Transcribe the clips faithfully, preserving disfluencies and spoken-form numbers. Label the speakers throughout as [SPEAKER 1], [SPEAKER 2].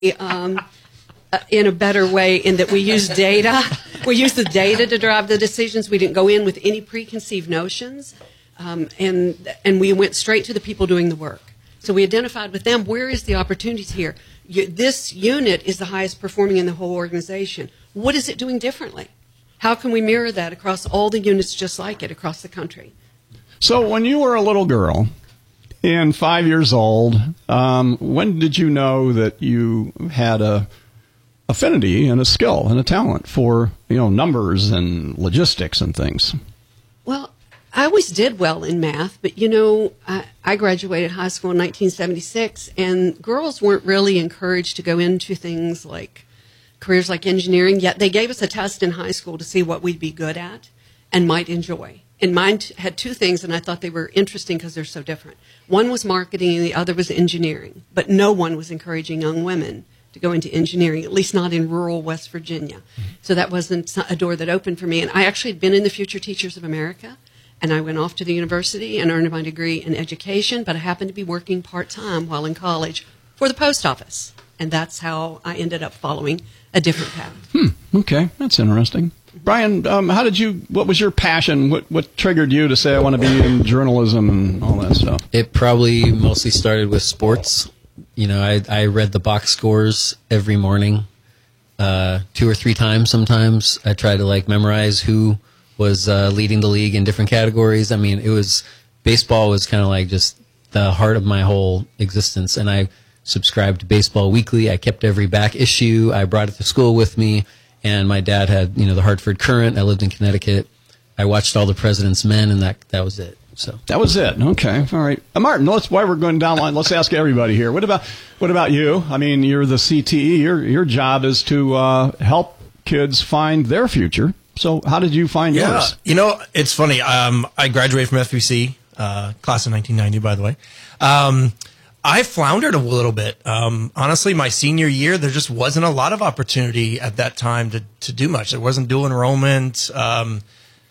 [SPEAKER 1] um, uh, in a better way in that we use data. We use the data to drive the decisions. We didn't go in with any preconceived notions, um, and and we went straight to the people doing the work. So we identified with them, where is the opportunities here? You, this unit is the highest performing in the whole organization. What is it doing differently? How can we mirror that across all the units just like it across the country?
[SPEAKER 2] So when you were a little girl and five years old, um, when did you know that you had a affinity and a skill and a talent for, you know, numbers and logistics and things?
[SPEAKER 1] Well, I always did well in math, but, you know, I, I graduated high school in nineteen seventy-six, and girls weren't really encouraged to go into things like careers like engineering, yet they gave us a test in high school to see what we'd be good at and might enjoy. And mine t- had two things, and I thought they were interesting because they're so different. One was marketing, and the other was engineering. But no one was encouraging young women to go into engineering, at least not in rural West Virginia. Mm-hmm. So that wasn't a door that opened for me. And I actually had been in the Future Teachers of America, and I went off to the university and earned my degree in education, but I happened to be working part-time while in college for the post office. And that's how I ended up following a different path.
[SPEAKER 2] Hmm. Okay, that's interesting. Brian, um, how did you, what was your passion? What what triggered you to say, I want to be in journalism and all that stuff?
[SPEAKER 3] It probably mostly started with sports. You know, I, I read the box scores every morning, uh, two or three times sometimes. I tried to, like, memorize who was uh, leading the league in different categories. I mean, it was, baseball was kind of like just the heart of my whole existence. And I subscribed to Baseball Weekly. I kept every back issue. I brought it to school with me. And my dad had, you know, the Hartford Courant. I lived in Connecticut. I watched all the President's Men, and that that was it. So
[SPEAKER 2] that was it. Okay, all right. Uh, Martin, let's while we're going down the line, let's ask everybody here. What about what about you? I mean, you're the C T E. Your your job is to uh, help kids find their future. So how did you find
[SPEAKER 4] yeah,
[SPEAKER 2] yours?
[SPEAKER 4] You know, it's funny. Um, I graduated from F B C, uh, class of nineteen ninety, by the way. Um, I floundered a little bit. Um, honestly, my senior year, there just wasn't a lot of opportunity at that time to, to do much. There wasn't dual enrollment. Um,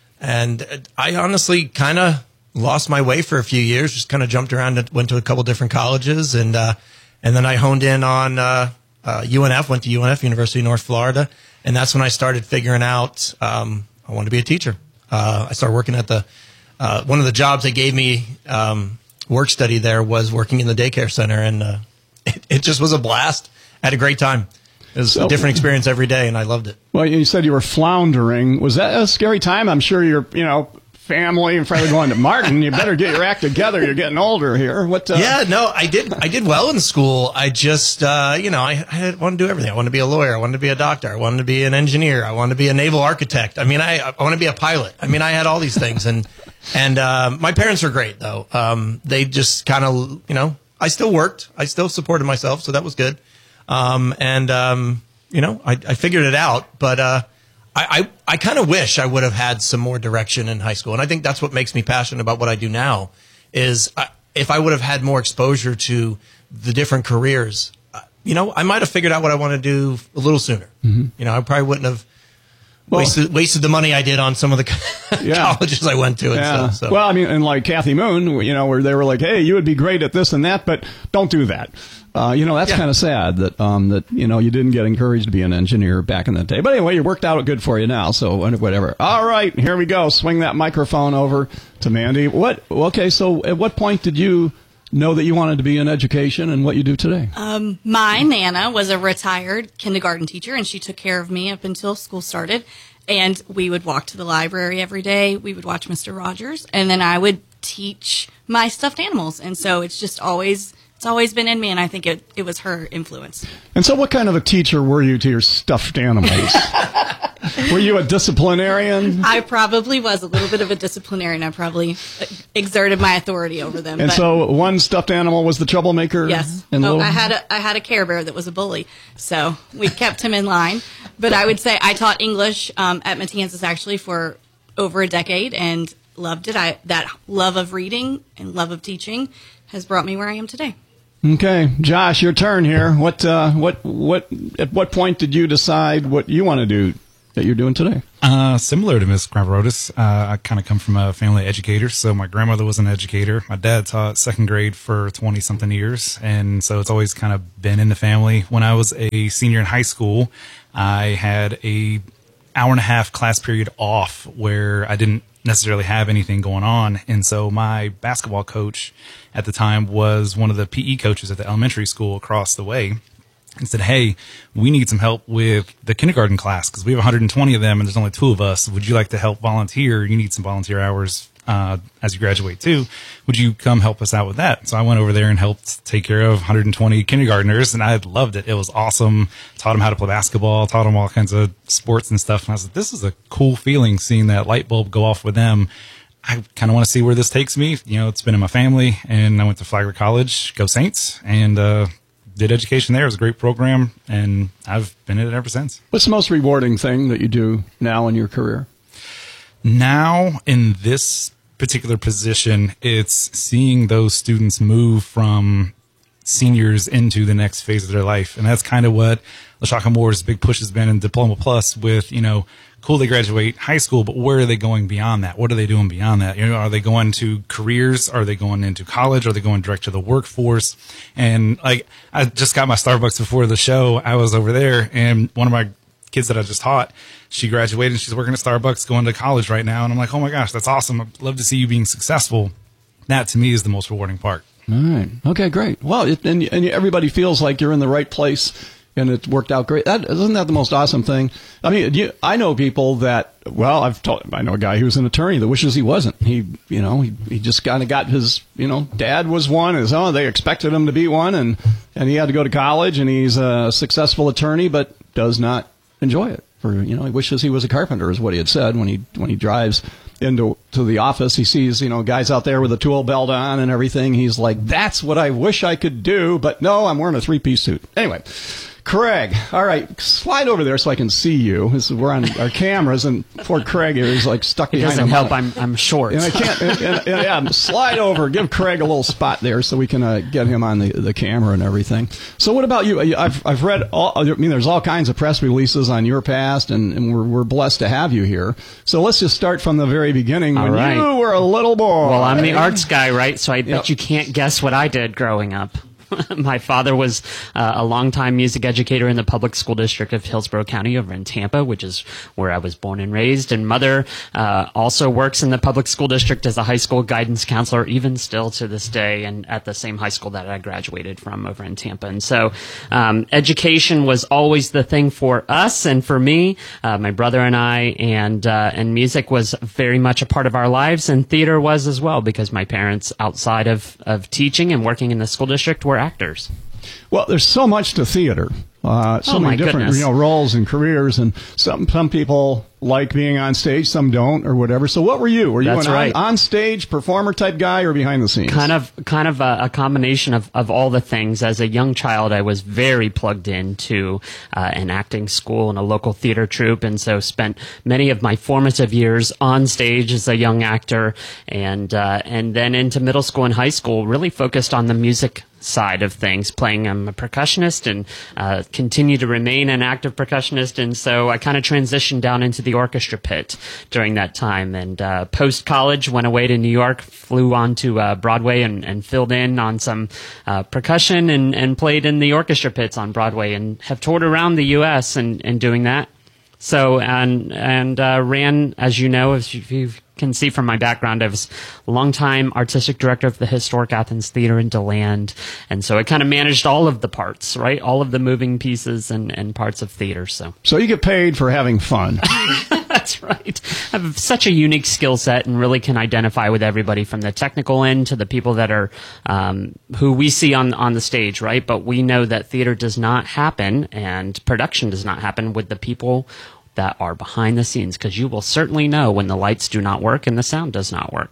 [SPEAKER 4] and I honestly kind of lost my way for a few years, just kind of jumped around and went to a couple different colleges. And, uh, and then I honed in on, uh, uh, U N F, went to U N F, University of North Florida. And that's when I started figuring out, um, I wanted to be a teacher. Uh, I started working at the, uh, one of the jobs they gave me, um, work study there was working in the daycare center, and uh, it, it just was a blast. I had a great time. It was so, a different experience every day, and I loved it.
[SPEAKER 2] Well, you said you were floundering. Was that a scary time? I'm sure your, you know, family and friends going to Martin, you better get your act together. You're getting older here. What? Uh...
[SPEAKER 4] Yeah, no, I did. I did well in school. I just, uh, you know, I, I wanted to do everything. I wanted to be a lawyer. I wanted to be a doctor. I wanted to be an engineer. I wanted to be a naval architect. I mean, I, I want to be a pilot. I mean, I had all these things, and. And uh, my parents were great, though. Um, they just kind of, you know, I still worked. I still supported myself, so that was good. Um, and, um, you know, I, I figured it out. But uh, I, I, I kind of wish I would have had some more direction in high school. And I think that's what makes me passionate about what I do now, is I, if I would have had more exposure to the different careers, uh, you know, I might have figured out what I want to do a little sooner. Mm-hmm. You know, I probably wouldn't have. Well, wasted, wasted the money I did on some of the yeah. colleges I went to and
[SPEAKER 2] yeah.
[SPEAKER 4] stuff. So.
[SPEAKER 2] Well, I mean, and like Kathy Moon, you know, where they were like, hey, you would be great at this and that, but don't do that. Uh, you know, that's yeah. kind of sad that, um, that, you know, you didn't get encouraged to be an engineer back in the day. But anyway, it worked out good for you now, so whatever. All right, here we go. Swing that microphone over to Mandy. What? Okay, so at what point did you know that you wanted to be in education and what you do today?
[SPEAKER 5] Um, my Nana was a retired kindergarten teacher, and she took care of me up until school started. And we would walk to the library every day. We would watch Mister Rogers, and then I would teach my stuffed animals. And so it's just always, it's always been in me, and I think it, it was her influence.
[SPEAKER 2] And so what kind of a teacher were you to your stuffed animals? Were you a disciplinarian?
[SPEAKER 5] I probably was a little bit of a disciplinarian. I probably exerted my authority over them.
[SPEAKER 2] And
[SPEAKER 5] but
[SPEAKER 2] so one stuffed animal was the troublemaker?
[SPEAKER 5] Yes.
[SPEAKER 2] And
[SPEAKER 5] oh,
[SPEAKER 2] little...
[SPEAKER 5] I had a I had a Care Bear that was a bully, so we kept him in line. But I would say I taught English um, at Matanzas actually for over a decade and loved it. I that love of reading and love of teaching has brought me where I am today.
[SPEAKER 2] Okay, Josh, your turn here. What uh, what what? At what point did you decide what you want to do that you're doing today?
[SPEAKER 6] Uh, similar to Miz Gravrotis, uh, I kind of come from a family educator. So my grandmother was an educator. My dad taught second grade for twenty something years. And so it's always kind of been in the family. When I was a senior in high school, I had a hour and a half class period off where I didn't necessarily have anything going on. And so my basketball coach at the time was one of the P E coaches at the elementary school across the way. And said, hey, we need some help with the kindergarten class because we have one hundred twenty of them and there's only two of us. Would you like to help volunteer? You need some volunteer hours uh, as you graduate too. Would you come help us out with that? So I went over there and helped take care of one hundred twenty kindergartners, and I loved it. It was awesome. Taught them how to play basketball, taught them all kinds of sports and stuff. And I was like, this is a cool feeling seeing that light bulb go off with them. I kind of want to see where this takes me. You know, it's been in my family, and I went to Flagler College, go Saints, and uh did education there. It was a great program, and I've been in it ever since.
[SPEAKER 2] What's the most rewarding thing that you do now in your career?
[SPEAKER 6] Now, in this particular position, it's seeing those students move from seniors into the next phase of their life. And that's kind of what LaShaka Moore's big push has been in Diploma Plus with, you know, cool, they graduate high school, but where are they going beyond that? What are they doing beyond that? You know, are they going to careers? Are they going into college? Are they going direct to the workforce? And like, I just got my Starbucks before the show. I was over there, and one of my kids that I just taught, she graduated and she's working at Starbucks, going to college right now. And I'm like, oh my gosh, that's awesome. I'd love to see you being successful. That to me is the most rewarding part.
[SPEAKER 2] All right. Okay, great. Well, it, and, and everybody feels like you're in the right place. And it worked out great. That, isn't that the most awesome thing? I mean, you, I know people that, well, I've told, I know a guy who's an attorney that wishes he wasn't. He, you know, he, he just kind of got his, you know, dad was one, his own, they expected him to be one, and, and he had to go to college, and he's a successful attorney, but does not enjoy it. For, you know, he wishes he was a carpenter, is what he had said when he, when he drives into to the office. He sees, you know, guys out there with a tool belt on and everything. He's like, that's what I wish I could do, but no, I'm wearing a three-piece suit. Anyway. Craig, all right, slide over there so I can see you. This is, we're on our cameras, and poor Craig here is like stuck
[SPEAKER 7] it
[SPEAKER 2] behind.
[SPEAKER 7] It doesn't help. I'm I'm short.
[SPEAKER 2] And I can't. And, and, and, yeah, slide over. Give Craig a little spot there so we can uh, get him on the, the camera and everything. So, what about you? I've I've read all. I mean, there's all kinds of press releases on your past, and, and we're we're blessed to have you here. So let's just start from the very beginning.
[SPEAKER 7] All
[SPEAKER 2] when
[SPEAKER 7] right.
[SPEAKER 2] you were a little boy.
[SPEAKER 7] Well, I'm the arts guy, right? So I bet
[SPEAKER 2] Yep.
[SPEAKER 7] you can't guess what I did growing up. My father was uh, a longtime music educator in the public school district of Hillsborough County over in Tampa, which is where I was born and raised. And mother uh, also works in the public school district as a high school guidance counselor, even still to this day, and at the same high school that I graduated from over in Tampa. And so um, education was always the thing for us and for me, uh, my brother and I, and uh, and music was very much a part of our lives, and theater was as well, because my parents, outside of, of teaching and working in the school district, were actors.
[SPEAKER 2] Well, there's so much to theater. Uh, so
[SPEAKER 7] Oh,
[SPEAKER 2] many
[SPEAKER 7] my
[SPEAKER 2] different
[SPEAKER 7] goodness.
[SPEAKER 2] you know roles and careers, and some some people like being on stage, some don't, or whatever. So, what were you? Were you
[SPEAKER 7] That's
[SPEAKER 2] an
[SPEAKER 7] right.
[SPEAKER 2] on, on stage performer type guy, or behind the scenes?
[SPEAKER 7] Kind of, kind of a, a combination of, of all the things. As a young child, I was very plugged into uh, an acting school and a local theater troupe, and so spent many of my formative years on stage as a young actor, and uh, and then into middle school and high school, really focused on the music side of things, playing. I'm a percussionist and uh, continue to remain an active percussionist, and so I kind of transitioned down into the orchestra pit during that time. And uh, post college, went away to New York, flew on to uh, Broadway, and, and filled in on some uh, percussion, and, and played in the orchestra pits on Broadway, and have toured around the U S and, and doing that. So and and uh, ran, as you know, as you, you can see from my background, I was a longtime artistic director of the Historic Athens Theater in DeLand, and so I kind of managed all of the parts, right, all of the moving pieces and, and parts of theater. So,
[SPEAKER 2] so you get paid for having fun.
[SPEAKER 7] that's right. I have such a unique skill set, and really can identify with everybody from the technical end to the people that are um, who we see on on the stage, right? But we know that theater does not happen, and production does not happen with the people that are behind the scenes, because you will certainly know when the lights do not work and the sound does not work.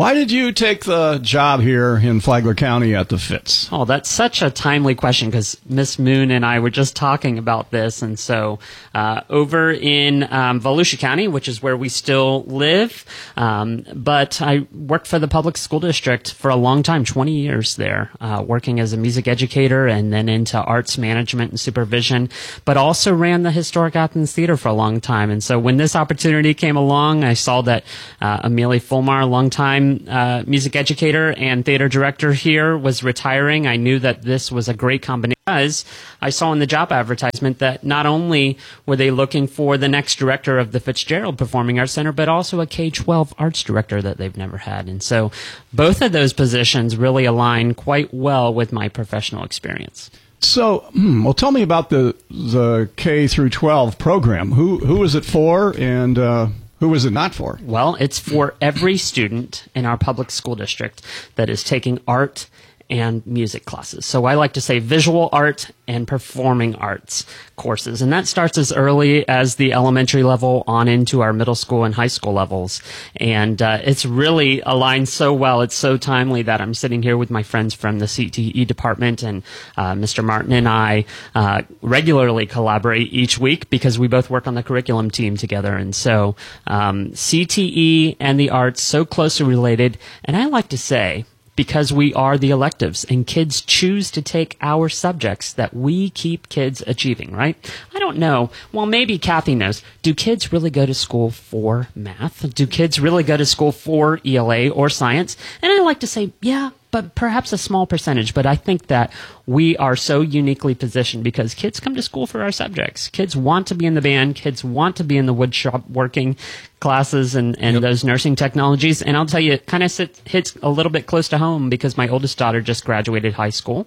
[SPEAKER 2] Why did you take the job here in Flagler County at the Fitz?
[SPEAKER 7] Oh, that's such a timely question because Miss Moon and I were just talking about this. And so uh, over in um, Volusia County, which is where we still live, um, but I worked for the public school district for a long time, twenty years there, uh, working as a music educator and then into arts management and supervision, but also ran the Historic Athens Theater for a long time. And so when this opportunity came along, I saw that uh, Amelie Fulmar, a long time Uh, music educator and theater director here, was retiring. I knew that this was a great combination because I saw in the job advertisement that not only were they looking for the next director of the Fitzgerald Performing Arts Center, but also a K twelve arts director that they've never had. And so both of those positions really align quite well with my professional experience.
[SPEAKER 2] So, hmm, well, tell me about the the K through twelve program. Who who is it for, and uh, who is it not for?
[SPEAKER 7] Well, it's for every student in our public school district that is taking art and music classes. So I like to say visual art and performing arts courses. And that starts as early as the elementary level on into our middle school and high school levels. And uh, it's really aligned so well. It's so timely that I'm sitting here with my friends from the C T E department, and uh, Mister Martin and I uh, regularly collaborate each week because we both work on the curriculum team together. And so um, C T E and the arts, so closely related. And I like to say, because we are the electives and kids choose to take our subjects, that we keep kids achieving, right? I don't know. Well, maybe Kathy knows. Do kids really go to school for math? Do kids really go to school for E L A or science? And I like to say, yeah, but perhaps a small percentage. But I think that we are so uniquely positioned because kids come to school for our subjects. Kids want to be in the band. Kids want to be in the wood shop working classes and, and yep. those nursing technologies. And I'll tell you, it kind of sits, hits a little bit close to home because my oldest daughter just graduated high school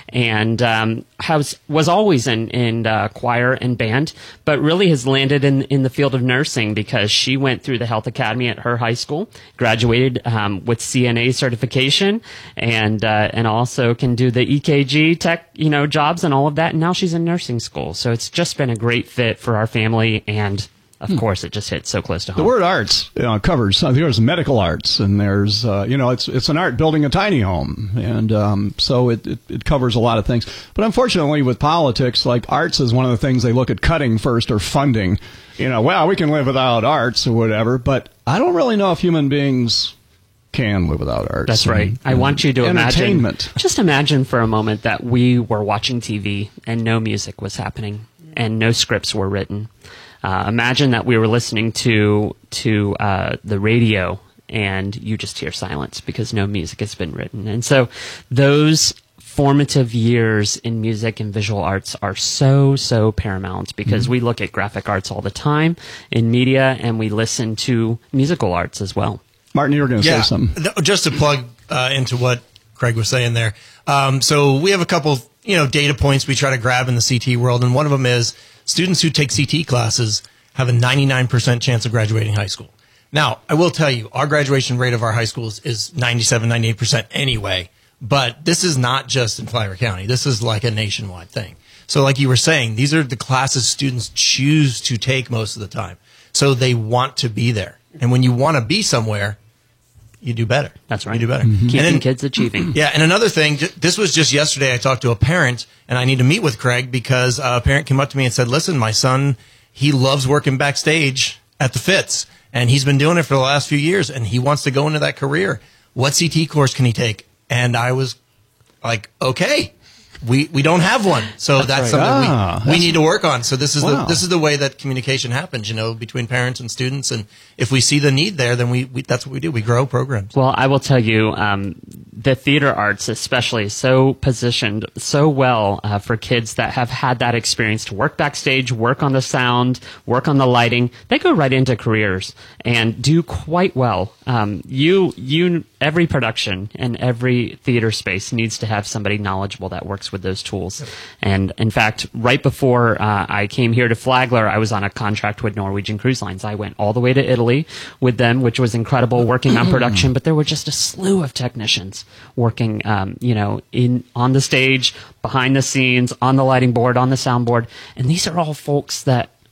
[SPEAKER 7] and um, has, was always in, in uh, choir and band, but really has landed in, in the field of nursing because she went through the health academy at her high school, graduated um, with C N A certification, and uh, and also can do the E K G tech, you know, jobs and all of that. And now she's in nursing school. So it's just been a great fit for our family, and of hmm. course, it just hits so close to home.
[SPEAKER 2] The word arts you know, covers. Uh, there's medical arts, and there's uh, you know, it's it's an art building a tiny home, and um, so it, it it covers a lot of things. But unfortunately, with politics, like arts is one of the things they look at cutting first or funding. You know, well, we can live without arts or whatever, but I don't really know if human beings can live without arts.
[SPEAKER 7] That's right.
[SPEAKER 2] And,
[SPEAKER 7] I want you to
[SPEAKER 2] entertainment.
[SPEAKER 7] imagine. Just imagine for a moment that we were watching T V and no music was happening and no scripts were written. Uh, imagine that we were listening to to uh, the radio and you just hear silence because no music has been written. And so those formative years in music and visual arts are so, so paramount because mm-hmm. we look at graphic arts all the time in media, and we listen to musical arts as well.
[SPEAKER 2] Martin, you were going to
[SPEAKER 4] yeah,
[SPEAKER 2] say something.
[SPEAKER 4] Th- just to plug uh, into what Craig was saying there. Um, so we have a couple, you know, data points we try to grab in the C T world, and one of them is students who take C T classes have a ninety-nine percent chance of graduating high school. Now, I will tell you, our graduation rate of our high schools is ninety-seven, ninety-eight percent anyway, but this is not just in Flagler County. This is like a nationwide thing. So like you were saying, these are the classes students choose to take most of the time. So they want to be there. And when you want to be somewhere, you do better.
[SPEAKER 7] That's right.
[SPEAKER 4] You do better.
[SPEAKER 7] Mm-hmm. Keeping
[SPEAKER 4] and then,
[SPEAKER 7] kids achieving.
[SPEAKER 4] Yeah, and another thing, this was just yesterday, I talked to a parent, and I need to meet with Craig because a parent came up to me and said, listen, my son, he loves working backstage at the Fitz, and he's been doing it for the last few years, and he wants to go into that career. What C T course can he take? And I was like, okay. We we don't have one, so that's, that's right. something ah, we, we need to work on. So this is wow. the this is the way that communication happens, you know, between parents and students. And if we see the need there, then we, we that's what we do. We grow programs.
[SPEAKER 7] Well, I will tell you, um, the theater arts, especially, so positioned so well uh, for kids that have had that experience to work backstage, work on the sound, work on the lighting. They go right into careers and do quite well. Um, you you every production and every theater space needs to have somebody knowledgeable that works with those tools. Yep. And in fact, right before uh, I came here to Flagler, I was on a contract with Norwegian Cruise Lines. I went all the way to Italy with them, which was incredible, working on production, but there were just a slew of technicians working, um, you know, in on the stage, behind the scenes, on the lighting board, on the soundboard. And these are all folks that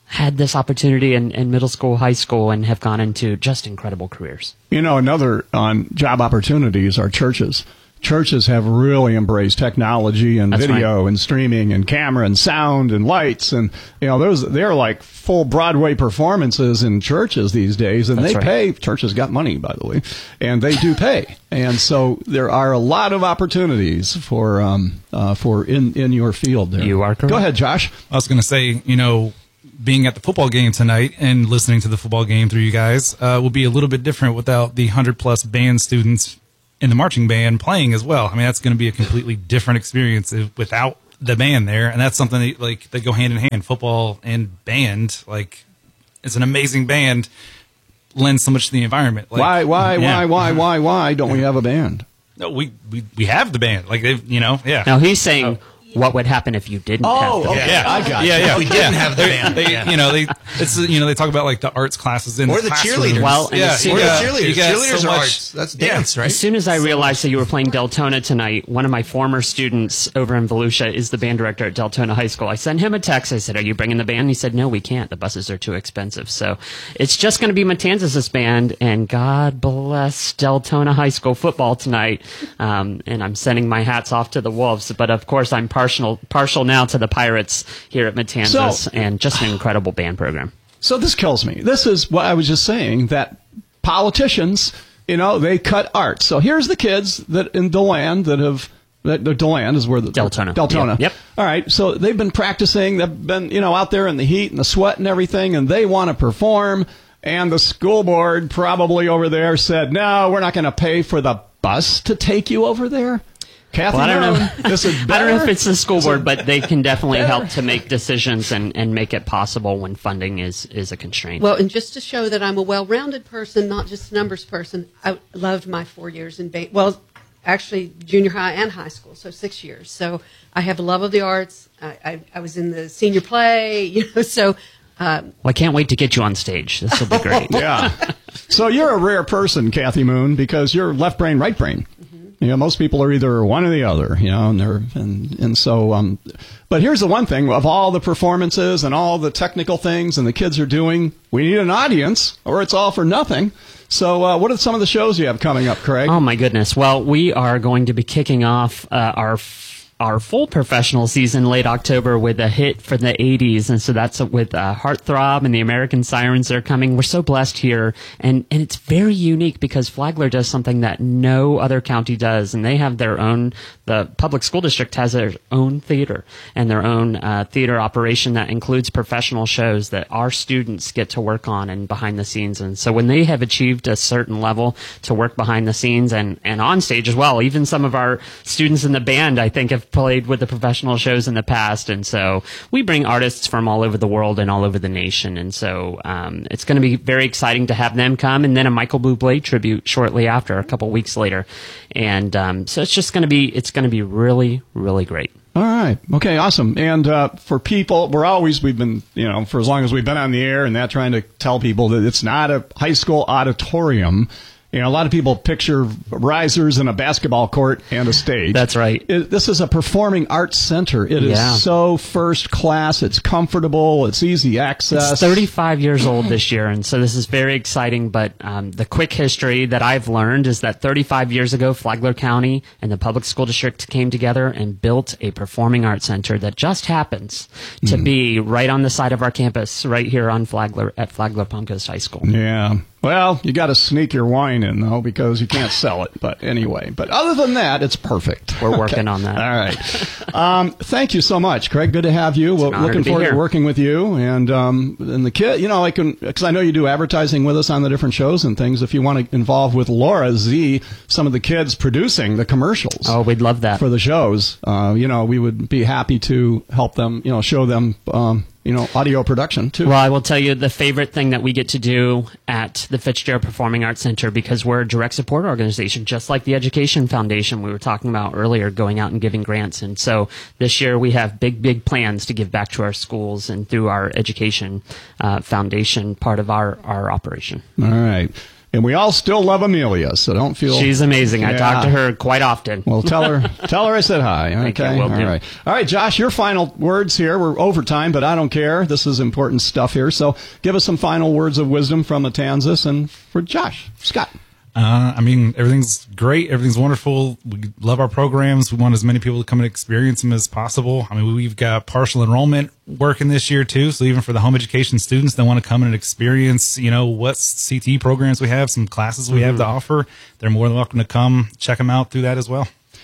[SPEAKER 7] had this opportunity in, in middle school, high school, and have gone into just incredible careers.
[SPEAKER 2] You know, another on job opportunities are churches. Churches have really embraced technology and
[SPEAKER 7] That's
[SPEAKER 2] video
[SPEAKER 7] right.
[SPEAKER 2] and streaming and camera and sound and lights, and you know those they're like full Broadway performances in churches these days, and
[SPEAKER 7] That's
[SPEAKER 2] they
[SPEAKER 7] right.
[SPEAKER 2] pay. Churches got money, by the way, and they do pay, and so there are a lot of opportunities for um uh, for in in your field. There,
[SPEAKER 7] You are correct.
[SPEAKER 2] Go ahead, Josh.
[SPEAKER 6] I was going to say, you know, being at the football game tonight and listening to the football game through you guys uh, will be a little bit different without the hundred plus band students in the marching band playing as well. I mean, that's going to be a completely different experience if, without the band there, and that's something that, like, they go hand in hand. Football and band, like, it's an amazing band, lends so much to the environment. Like,
[SPEAKER 2] Why why
[SPEAKER 6] yeah.
[SPEAKER 2] why why why why don't we have a band?
[SPEAKER 6] No, we, we we have the band. Like, they've, you know, yeah.
[SPEAKER 7] Now he's saying, what would happen if you didn't have the
[SPEAKER 2] okay.
[SPEAKER 6] Yeah,
[SPEAKER 2] I got
[SPEAKER 6] yeah,
[SPEAKER 2] you.
[SPEAKER 6] yeah.
[SPEAKER 4] We didn't
[SPEAKER 6] yeah.
[SPEAKER 4] have the
[SPEAKER 6] They-
[SPEAKER 4] band.
[SPEAKER 6] They,
[SPEAKER 4] Yeah.
[SPEAKER 6] you know, they it's you know they talk about like the arts classes in
[SPEAKER 4] Or the
[SPEAKER 6] classroom.
[SPEAKER 4] cheerleaders.
[SPEAKER 7] Well, and
[SPEAKER 6] yeah,
[SPEAKER 7] as soon
[SPEAKER 4] Or
[SPEAKER 6] you
[SPEAKER 4] the
[SPEAKER 6] got-
[SPEAKER 4] cheerleaders.
[SPEAKER 6] you got
[SPEAKER 4] Cheerleaders
[SPEAKER 6] so
[SPEAKER 4] are
[SPEAKER 6] much-
[SPEAKER 4] arts. That's
[SPEAKER 6] yeah.
[SPEAKER 4] dance, right?
[SPEAKER 7] As soon as I realized that you were playing Deltona tonight, one of my former students over in Volusia is the band director at Deltona High School. I sent him a text. I said, "Are you bringing the band?" And he said, "No, we can't. The buses are too expensive." So it's just going to be Matanzas' band, and God bless Deltona High School football tonight. Um, and I'm sending my hats off to the Wolves, but of course I'm partial partial now to the Pirates here at Matanzas,
[SPEAKER 2] So-
[SPEAKER 7] and just an incredible band program.
[SPEAKER 2] So this kills me. This is what I was just saying, that politicians, you know, they cut art. So here's the kids that in DeLand that have, that the DeLand is where the
[SPEAKER 7] Deltona.
[SPEAKER 2] Deltona.
[SPEAKER 7] Yep. Yep.
[SPEAKER 2] All right. So they've been practicing. They've been, you know, out there in the heat and the sweat and everything, and they want to perform. And the school board probably over there said, "No, we're not going to pay for the bus to take you over there." Kathy,
[SPEAKER 7] Well, I don't
[SPEAKER 2] Moon,
[SPEAKER 7] know.
[SPEAKER 2] This is
[SPEAKER 7] I
[SPEAKER 2] better?
[SPEAKER 7] don't know if it's the school board, but they can definitely
[SPEAKER 2] better?
[SPEAKER 7] help to make decisions and, and make it possible when funding is, is a constraint.
[SPEAKER 1] Well, and just to show that I'm a well-rounded person, not just a numbers person, I loved my four years in band. Well, actually, junior high and high school, so six years. So I have a love of the arts. I, I, I was in the senior play, you know. So um,
[SPEAKER 7] well, I can't wait to get you on stage. This will be great.
[SPEAKER 2] Yeah. So you're a rare person, Kathy Moon, because you're left brain, right brain. You know, most people are either one or the other, you know, and they're, and, and so, um, but here's the one thing, of all the performances and all the technical things and the kids are doing, we need an audience or it's all for nothing. So, uh, what are some of the shows you have coming up, Craig?
[SPEAKER 7] Oh my goodness! Well, we are going to be kicking off uh, our f- our full professional season late October with a hit from the eighties, and so that's with uh, Heartthrob and the American Sirens that are coming. We're so blessed here, and and it's very unique because Flagler does something that no other county does, and they have their own. The public school district has their own theater and their own uh, theater operation that includes professional shows that our students get to work on and behind the scenes. And so when they have achieved a certain level to work behind the scenes and, and on stage as well, even some of our students in the band, I think, have played with the professional shows in the past. And so we bring artists from all over the world and all over the nation. And so um, it's going to be very exciting to have them come. And then a Michael Bublé tribute shortly after, a couple weeks later. And um, so it's just going to be, it's going to be really, really great.
[SPEAKER 2] All right. Okay, awesome. And uh, for people, we're always, we've been, you know, for as long as we've been on the air and that, trying to tell people that it's not a high school auditorium. You know, a lot of people picture risers and a basketball court and a stage.
[SPEAKER 7] That's right.
[SPEAKER 2] It, this is a performing arts center. It is
[SPEAKER 7] Yeah.
[SPEAKER 2] so first class. It's comfortable. It's easy access.
[SPEAKER 7] It's thirty-five years old this year, and so this is very exciting. But um, the quick history that I've learned is that thirty-five years ago, Flagler County and the public school district came together and built a performing arts center that just happens to
[SPEAKER 2] Mm.
[SPEAKER 7] be right on the side of our campus, right here on Flagler at Flagler Palm Coast High School.
[SPEAKER 2] Yeah. Well, you got to sneak your wine in, though, because you can't sell it. But anyway, but other than that, it's perfect.
[SPEAKER 7] We're working on that.
[SPEAKER 2] All right. Um, thank you so much, Craig. Good to have you. We're
[SPEAKER 7] an honor
[SPEAKER 2] looking
[SPEAKER 7] to be
[SPEAKER 2] forward to
[SPEAKER 7] here.
[SPEAKER 2] working with you. And um, and the kid, you know, I can, because I know you do advertising with us on the different shows and things. If you want to involve with Laura Z, some of the kids producing the commercials.
[SPEAKER 7] Oh, we'd love that.
[SPEAKER 2] For the shows, uh, you know, we would be happy to help them, you know, show them, um, you know, audio production, too.
[SPEAKER 7] Well, I will tell you the favorite thing that we get to do at the Fitzgerald Performing Arts Center, because we're a direct support organization, just like the Education Foundation we were talking about earlier, going out and giving grants. And so this year we have big, big plans to give back to our schools and through our Education uh, Foundation, part of our, our operation.
[SPEAKER 2] All right. And we all still love Amelia, so don't feel...
[SPEAKER 7] She's amazing. I
[SPEAKER 2] Yeah.
[SPEAKER 7] talk to her quite often.
[SPEAKER 2] Well, tell her tell her I said hi.
[SPEAKER 7] Thank you,
[SPEAKER 2] Okay,
[SPEAKER 7] will
[SPEAKER 2] all
[SPEAKER 7] do.
[SPEAKER 2] right. All right, Josh, your final words here. We're overtime, but I don't care. This is important stuff here. So give us some final words of wisdom from Matanzas and for Josh. Scott.
[SPEAKER 6] Uh, I mean, everything's great. Everything's wonderful. We love our programs. We want as many people to come and experience them as possible. I mean, we've got partial enrollment working this year too. So even for the home education students that want to come and experience, you know, what C T E programs we have, some classes we have to offer, they're more than welcome to come check them out through that as well.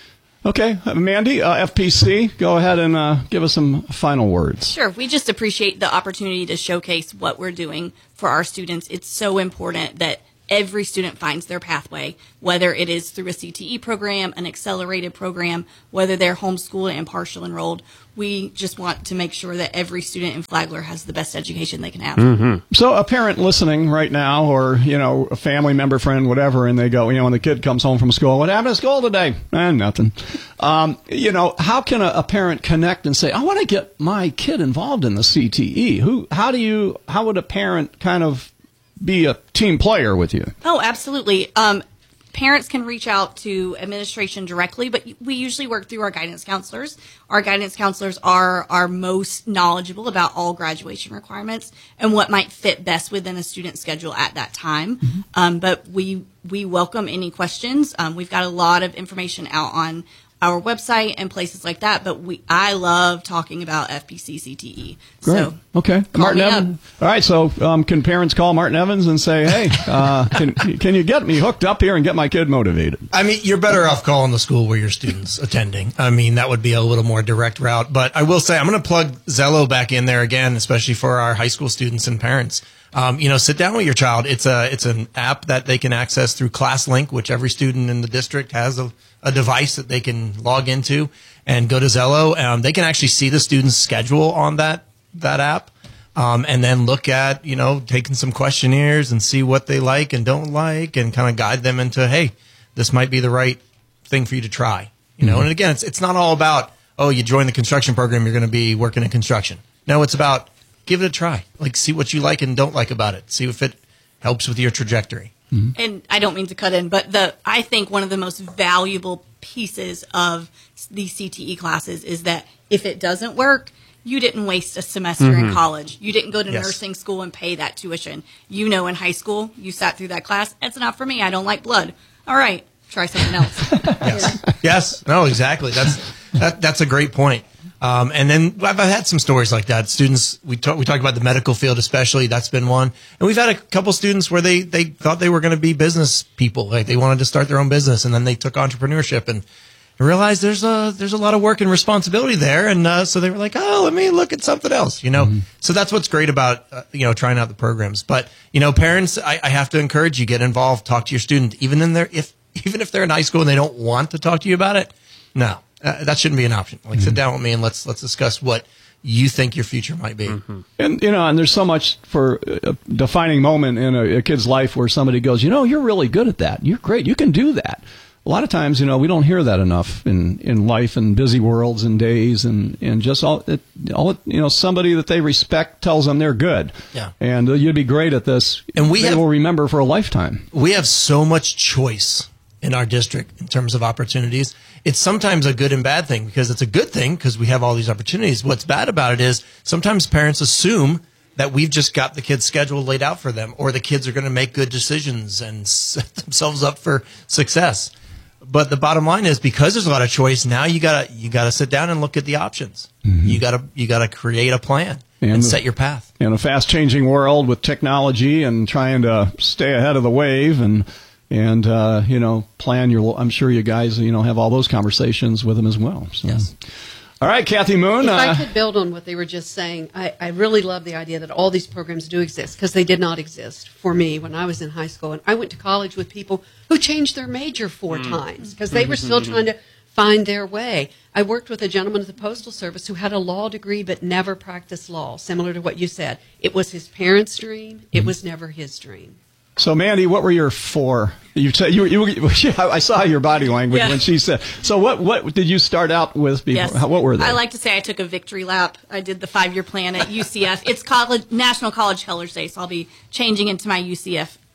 [SPEAKER 2] Okay, uh, Mandy, uh, F P C, go ahead and uh, give us some final words.
[SPEAKER 5] Sure. We just appreciate the opportunity to showcase what we're doing for our students. It's so important that every student finds their pathway, whether it is through a C T E program, an accelerated program, whether they're homeschooled and partial enrolled. We just want to make sure that every student in Flagler has the best education they can have.
[SPEAKER 2] So a parent listening right now, or, you know, a family member, friend, whatever, and they go, you know, when the kid comes home from school, what happened at school today? Eh, nothing. Um, you know, how can a, a parent connect and say, I want to get my kid involved in the C T E? Who, how do you, how would a parent kind of be a team player with you?
[SPEAKER 5] Oh, absolutely. Um, parents can reach out to administration directly, but we usually work through our guidance counselors. Our guidance counselors are our most knowledgeable about all graduation requirements and what might fit best within a student's schedule at that time. Mm-hmm. Um, but we we welcome any questions. Um, we've got a lot of information out on our website and places like that, but we I love talking about F P C C T E.
[SPEAKER 2] Great.
[SPEAKER 5] So
[SPEAKER 2] Okay.
[SPEAKER 5] call
[SPEAKER 2] Martin
[SPEAKER 5] me
[SPEAKER 2] Evans.
[SPEAKER 5] up.
[SPEAKER 2] All right. So um, can parents call Martin Evans and say, hey, uh, can, can you get me hooked up here and get my kid motivated?
[SPEAKER 4] I mean, you're better off calling the school where your student's attending. I mean, that would be a little more direct route. But I will say, I'm going to plug Zello back in there again, especially for our high school students and parents. Um, you know, sit down with your child. It's a it's an app that they can access through ClassLink, which every student in the district has a, a device that they can log into and go to Zello. Um, they can actually see the student's schedule on that that app. Um, and then look at, you know, taking some questionnaires and see what they like and don't like and kind of guide them into, hey, this might be the right thing for you to try. You know, mm-hmm. And again, it's it's not all about, oh, you join the construction program, you're going to be working in construction. No, it's about give it a try. Like, see what you like and don't like about it. See if it helps with your trajectory.
[SPEAKER 5] Mm-hmm. And I don't mean to cut in, but the I think one of the most valuable pieces of these C T E classes is that if it doesn't work, you didn't waste a semester mm-hmm. in college. You didn't go to
[SPEAKER 4] yes.
[SPEAKER 5] nursing school and pay that tuition. You know, in high school, you sat through that class. It's not for me. I don't like blood. All right, try something else.
[SPEAKER 4] Yes. Yes. No, exactly. That's that, that's a great point. Um, and then I've, I've had some stories like that. Students, we talk, we talk about the medical field, especially. That's been one. And we've had a couple students where they, they thought they were going to be business people. Like they wanted to start their own business, and then they took entrepreneurship and realized there's a, there's a lot of work and responsibility there. And, uh, so they were like, oh, let me look at something else, you know? Mm-hmm. So that's what's great about, uh, you know, trying out the programs. But, you know, parents, I, I have to encourage you, get involved, talk to your student, even in their, if, even if they're in high school and they don't want to talk to you about it. No. Uh, that shouldn't be an option. Like, mm-hmm. sit down with me and let's let's discuss what you think your future might be.
[SPEAKER 2] Mm-hmm. And you know, and there's so much for a defining moment in a, a kid's life where somebody goes, you know, you're really good at that. You're great. You can do that. A lot of times, you know, we don't hear that enough in, in life and busy worlds and days, and, and just all, it, all it, you know, somebody that they respect tells them they're good.
[SPEAKER 4] Yeah.
[SPEAKER 2] And uh, you'd be great at this.
[SPEAKER 4] And we
[SPEAKER 2] they
[SPEAKER 4] have,
[SPEAKER 2] will remember for a lifetime.
[SPEAKER 4] We have so much choice in our district in terms of opportunities. It's sometimes a good and bad thing, because it's a good thing because we have all these opportunities. What's bad about it is sometimes parents assume that we've just got the kids' schedule laid out for them, or the kids are going to make good decisions and set themselves up for success. But the bottom line is, because there's a lot of choice, now you gotta you gotta sit down and look at the options. Mm-hmm. You gotta you gotta create a plan and, and set your path.
[SPEAKER 2] In a fast changing world with technology and trying to stay ahead of the wave and and uh, you know, plan your. I'm sure you guys you know have all those conversations with them as well. So.
[SPEAKER 4] Yes.
[SPEAKER 2] All right, Kathy Moon.
[SPEAKER 1] If
[SPEAKER 2] uh,
[SPEAKER 1] I could build on what they were just saying, I, I really love the idea that all these programs do exist, because they did not exist for me when I was in high school. And I went to college with people who changed their major four mm. times because they were still trying to find their way. I worked with a gentleman at the Postal Service who had a law degree but never practiced law, similar to what you said. It was his parents' dream. It was never his dream.
[SPEAKER 2] So, Mandy, what were your four? You said you, you, you. I saw your body language
[SPEAKER 5] yeah.
[SPEAKER 2] when she said. So, what what did you start out with before?
[SPEAKER 5] Yes.
[SPEAKER 2] How, what were they?
[SPEAKER 5] I like to say I took a victory lap. I did the five-year plan at U C F. It's college, National College Colors Day, so I'll be changing into my U C F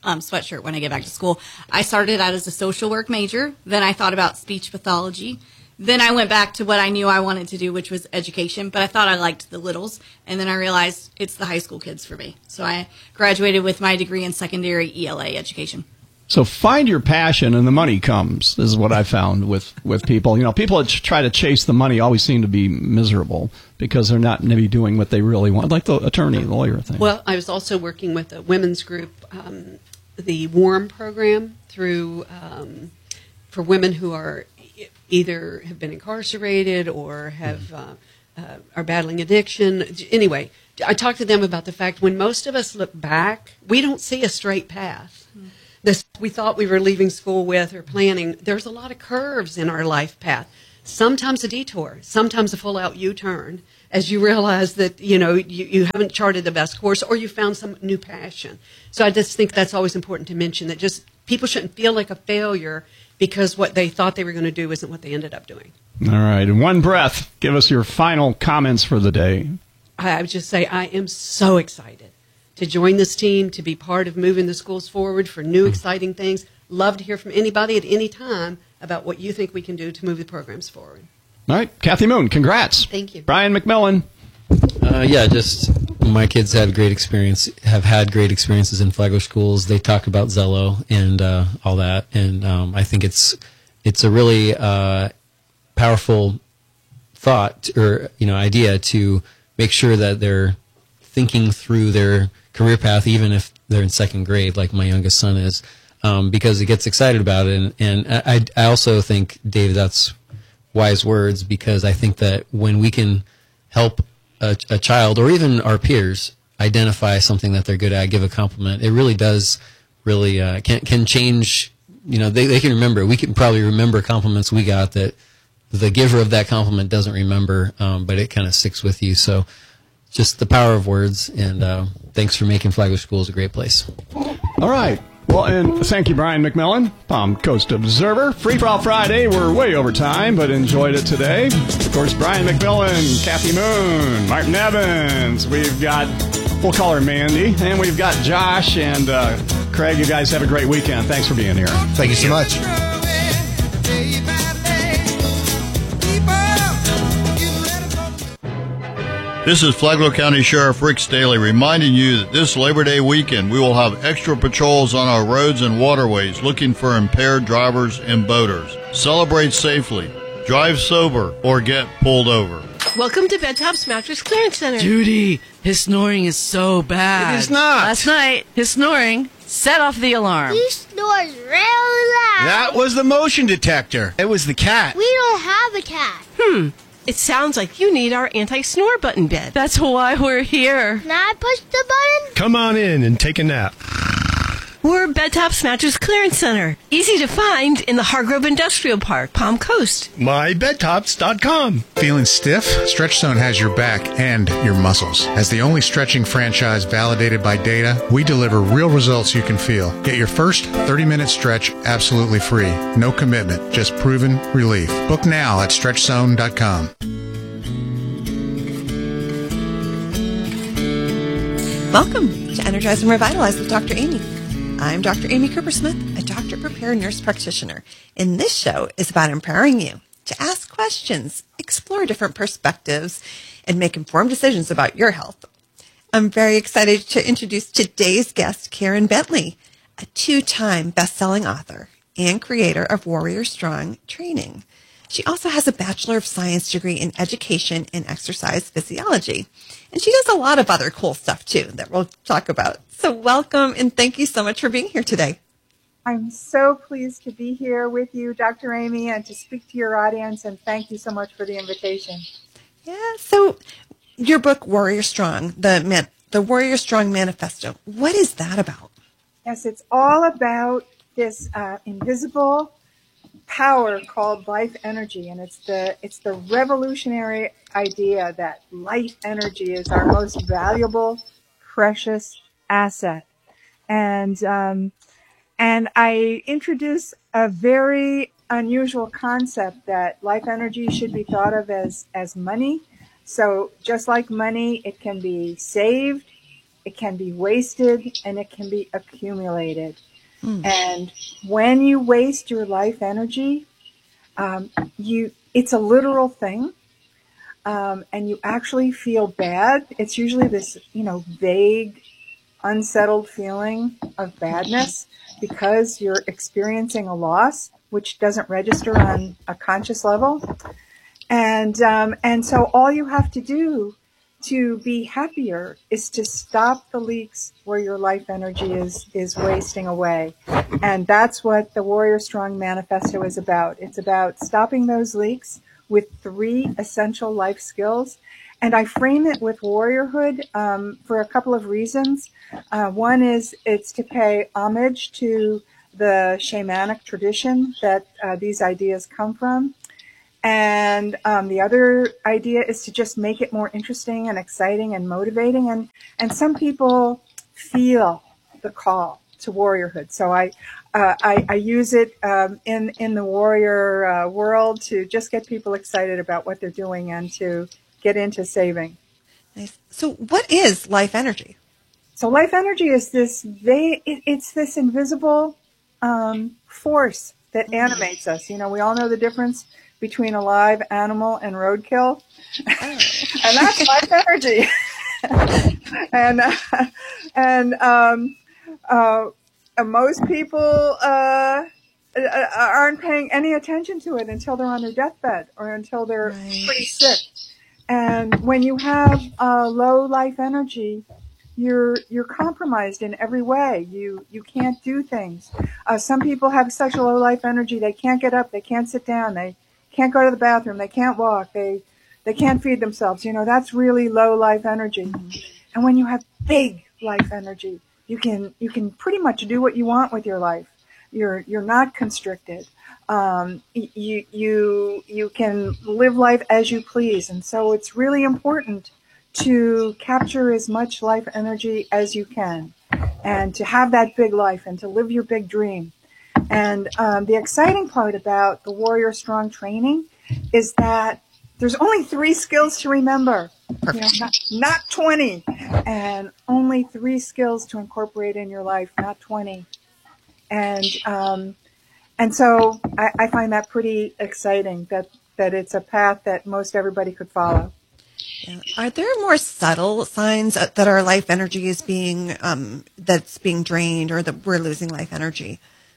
[SPEAKER 5] um, sweatshirt when I get back to school. I started out as a social work major. Then I thought about speech pathology. Then I went back to what I knew I wanted to do, which was education. But I thought I liked the littles. And then I realized it's the high school kids for me. So I graduated with my degree in secondary E L A education.
[SPEAKER 2] So find your passion and the money comes, is what I found with, with people. You know, people that try to chase the money always seem to be miserable because they're not maybe doing what they really want, like the attorney, lawyer thing.
[SPEAKER 1] Well, I was also working with a women's group, um, the WARM program, through um, for women who are either have been incarcerated or have uh, uh, are battling addiction. Anyway, I talked to them about the fact when most of us look back, we don't see a straight path. Mm-hmm. This we thought we were leaving school with or planning. There's a lot of curves in our life path. Sometimes a detour, sometimes a full-out U-turn, as you realize that, you know, you, you haven't charted the best course or you found some new passion. So I just think that's always important to mention, that just people shouldn't feel like a failure because what they thought they were going to do isn't what they ended up doing.
[SPEAKER 2] All right. In one breath, give us your final comments for the day.
[SPEAKER 1] I would just say I am so excited to join this team, to be part of moving the schools forward for new, exciting things. Love to hear from anybody at any time about what you think we can do to move the programs forward.
[SPEAKER 2] All right. Kathy Moon, congrats.
[SPEAKER 1] Thank you.
[SPEAKER 2] Brian McMillan.
[SPEAKER 3] Uh, yeah, just my kids had great experience, have had great experiences in Flagler schools. They talk about Zello and uh, all that, and um, I think it's it's a really uh, powerful thought or you know idea to make sure that they're thinking through their career path, even if they're in second grade, like my youngest son is, um, because he gets excited about it. And, and I, I also think, Dave, that's wise words, because I think that when we can help a, a child or even our peers identify something that they're good at, give a compliment, it really does really uh, can can change. You know, they they can remember. We can probably remember compliments we got that the giver of that compliment doesn't remember, um, but it kind of sticks with you. So just the power of words, and uh, thanks for making Flagler Schools a great place.
[SPEAKER 2] All right. Well, and thank you, Brian McMillan, Palm Coast Observer. Free for All Friday. We're way over time, but enjoyed it today. Of course, Brian McMillan, Kathy Moon, Martin Evans. We've got, we'll call her Mandy, and we've got Josh and uh, Craig. You guys have a great weekend. Thanks for being here.
[SPEAKER 8] Thank you so much.
[SPEAKER 9] This is Flagler County Sheriff Rick Staley reminding you that this Labor Day weekend we will have extra patrols on our roads and waterways looking for impaired drivers and boaters. Celebrate safely, drive sober, or get pulled over.
[SPEAKER 10] Welcome to Bedtop's Mattress Clearance Center.
[SPEAKER 11] Judy, his snoring is so bad.
[SPEAKER 8] It is not.
[SPEAKER 11] Last night, his snoring set off the alarm.
[SPEAKER 12] He snores real loud.
[SPEAKER 8] That was the motion detector. It was the cat.
[SPEAKER 12] We don't have a cat.
[SPEAKER 10] Hmm. It sounds like you need our anti-snore button bed.
[SPEAKER 11] That's why we're here.
[SPEAKER 12] Can I push the button?
[SPEAKER 8] Come on in and take a nap.
[SPEAKER 10] We're Bedtop's Mattress Clearance Center. Easy to find in the Hargrove Industrial Park, Palm Coast.
[SPEAKER 8] my bed tops dot com.
[SPEAKER 13] Feeling stiff? StretchZone has your back and your muscles. As the only stretching franchise validated by data, we deliver real results you can feel. Get your first thirty-minute stretch absolutely free. No commitment, just proven relief. Book now at stretch zone dot com.
[SPEAKER 14] Welcome to Energize and Revitalize with Doctor Amy. I'm Doctor Amy Cooper-Smith, a doctor, prepared nurse practitioner, and this show is about empowering you to ask questions, explore different perspectives, and make informed decisions about your health. I'm very excited to introduce today's guest, Karen Bentley, a two-time best-selling author and creator of Warrior Strong Training. She also has a Bachelor of Science degree in Education and Exercise Physiology. And she does a lot of other cool stuff, too, that we'll talk about. So welcome, and thank you so much for being here today.
[SPEAKER 15] I'm so pleased to be here with you, Doctor Amy, and to speak to your audience, and thank you so much for the invitation.
[SPEAKER 14] Yeah, so your book, Warrior Strong, the, man, the Warrior Strong Manifesto, what is that about?
[SPEAKER 15] Yes, it's all about this uh, invisible power called life energy, and it's the it's the revolutionary idea that life energy is our most valuable, precious asset. And um, and I introduce a very unusual concept that life energy should be thought of as as money. So just like money, it can be saved, it can be wasted, and it can be accumulated.
[SPEAKER 14] Mm.
[SPEAKER 15] And when you waste your life energy, um, you it's a literal thing, um, and you actually feel bad. It's usually this, you know, vague, unsettled feeling of badness because you're experiencing a loss, which doesn't register on a conscious level. And um, and so all you have to do to be happier is to stop the leaks where your life energy is is wasting away. And that's what the Warrior Strong Manifesto is about. It's about stopping those leaks with three essential life skills. And I frame it with warriorhood um, for a couple of reasons. Uh, one is it's to pay homage to the shamanic tradition that uh, these ideas come from. And um, the other idea is to just make it more interesting and exciting and motivating. And, and some people feel the call to warriorhood. So I, uh, I, I use it um, in, in the warrior uh, world to just get people excited about what they're doing and to get into saving.
[SPEAKER 14] Nice. So what is life energy?
[SPEAKER 15] So life energy is this, they, it, it's this invisible um, force that animates us. You know, we all know the difference between a live animal and roadkill. And that's life energy. and uh, and um, uh, most people uh, aren't paying any attention to it until they're on their deathbed or until they're right. pretty sick. And when you have uh, low life energy, you're you're compromised in every way. You you can't do things. Uh, some people have such low life energy they can't get up, they can't sit down, they can't go to the bathroom, they can't walk, they they can't feed themselves. You know, that's really low life energy. Mm-hmm. And when you have big life energy, you can you can pretty much do what you want with your life. You're you're not constricted. Um, you you you can live life as you please, and so it's really important to capture as much life energy as you can, and to have that big life, and to live your big dream. And um, the exciting part about the Warrior Strong training is that there's only three skills to remember, you know, not, not twenty, and only three skills to incorporate in your life, not twenty. And um, and so I, I find that pretty exciting, that, that it's a path that most everybody could follow.
[SPEAKER 14] Yeah. Are there more subtle signs that our life energy is being um, that's being drained, or that we're losing life energy?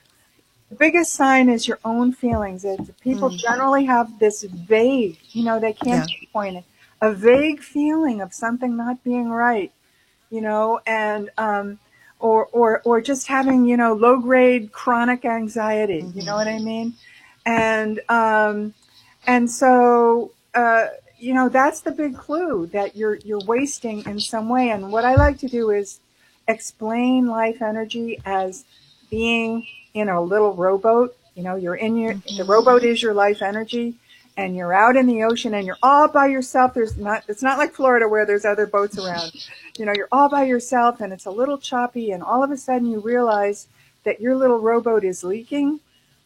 [SPEAKER 15] The biggest sign is your own feelings. It's, people mm. generally have this vague, you know, they can't yeah. pinpoint it, a vague feeling of something not being right, you know, and um, or or or just having, you know, low grade chronic anxiety. Mm-hmm. You know what I mean? And um, and so. Uh, You know, that's the big clue, that you're you're wasting in some way. And what I like to do is explain life energy as being in a little rowboat. You know, you're in your mm-hmm. the rowboat is your life energy, and you're out in the ocean and you're all by yourself. There's not it's not like Florida where there's other boats around. You know, you're all by yourself and it's a little choppy, and all of a sudden you realize that your little rowboat is leaking,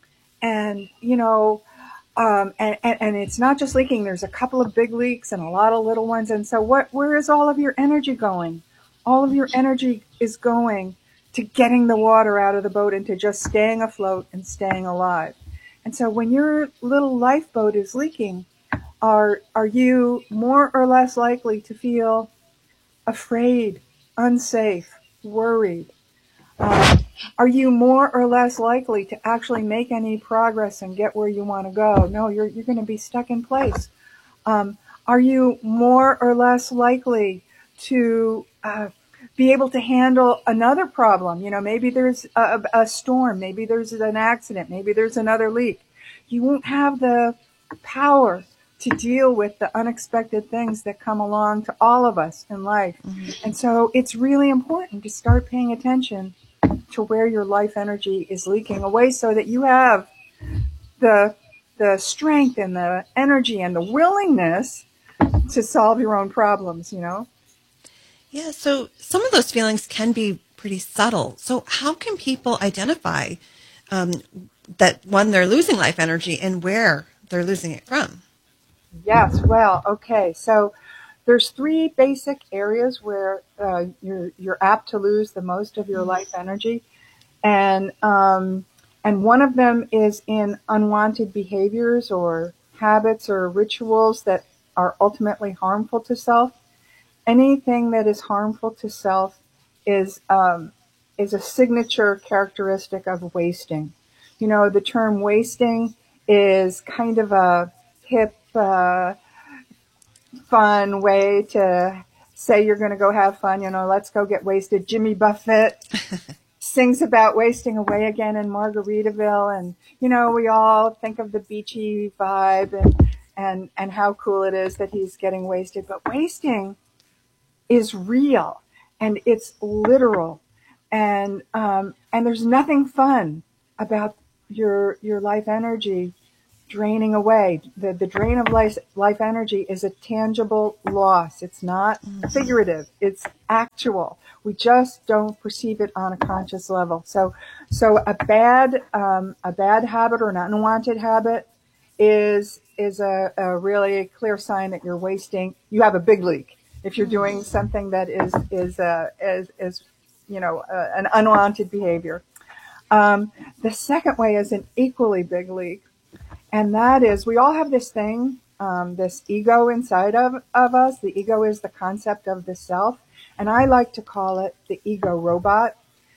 [SPEAKER 15] and you know. Um, and, and, and it's not just leaking. There's a couple of big leaks and a lot of little ones. And so what, where is all of your energy going? All of your energy is going to getting the water out of the boat and to just staying afloat and staying alive. And so when your little lifeboat is leaking, are, are you more or less likely to feel afraid, unsafe, worried? Um, are you more or less likely to actually make any progress and get where you want to go? No, you're you're going to be stuck in place. Um, are you more or less likely to uh, be able to handle another problem? You know, maybe there's a, a storm, maybe there's an accident, maybe there's another leak. You won't have the power to deal with the unexpected things that come along to all of us in life. Mm-hmm. And so it's really important to start paying attention to where your life energy is leaking away, so that you have the the strength and the energy and the willingness to solve your own problems, you know?
[SPEAKER 14] Yeah, so some of those feelings can be pretty subtle. So how can people identify um, that, one, they're losing life energy and where they're losing it from?
[SPEAKER 15] Yes, well, okay. So there's three basic areas where uh, you're you're apt to lose the most of your life energy, and um, and one of them is in unwanted behaviors or habits or rituals that are ultimately harmful to self. Anything that is harmful to self is um, is a signature characteristic of wasting. You know, the term wasting is kind of a hip, uh, fun way to say you're going to go have fun. You know, let's go get wasted. Jimmy Buffett sings about wasting away again in Margaritaville, and you know, we all think of the beachy vibe and and and how cool it is that he's getting wasted. But wasting is real, and it's literal, and um, and there's nothing fun about your your life energy draining away. The the drain of life life energy is a tangible loss. It's not figurative. It's actual. We just don't perceive it on a conscious level. So so a bad um, a bad habit or an unwanted habit is is a, a really clear sign that you're wasting. You have a big leak if you're doing something that is is uh, is, is you know uh, an unwanted behavior. Um, the second way is an equally big leak, and that is we all have this thing, um, this ego inside of, of us. The ego is the concept of the self, and I like to call it the ego robot,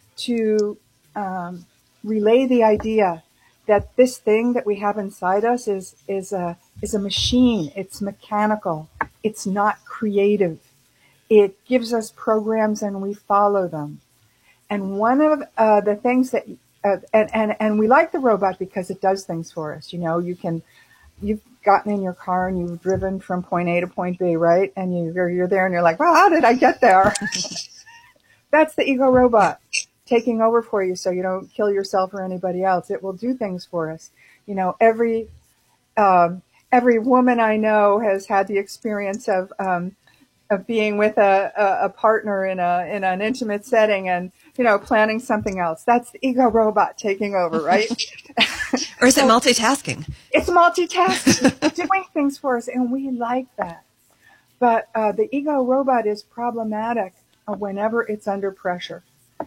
[SPEAKER 15] to um, relay the idea that this thing that we have inside us is is a is a machine. It's mechanical. It's not creative. It gives us programs and we follow them. And one of uh, the things that, uh, and, and, and we like the robot because it does things for us. You know, you can, you've gotten in your car and you've driven from point A to point B, right? And you, you're, you're there and you're like, well, how did I get there? That's the ego robot taking over for you so you don't kill yourself or anybody else. It will do things for us. You know, every, um, every woman I know has had the experience of, um, of being with a, a, a partner in a, in an intimate setting and, you know, planning something else. That's the ego robot taking over, right?
[SPEAKER 14] Or is it multitasking?
[SPEAKER 15] It's multitasking, doing things for us, and we like that. But uh, the ego robot is problematic whenever it's under pressure.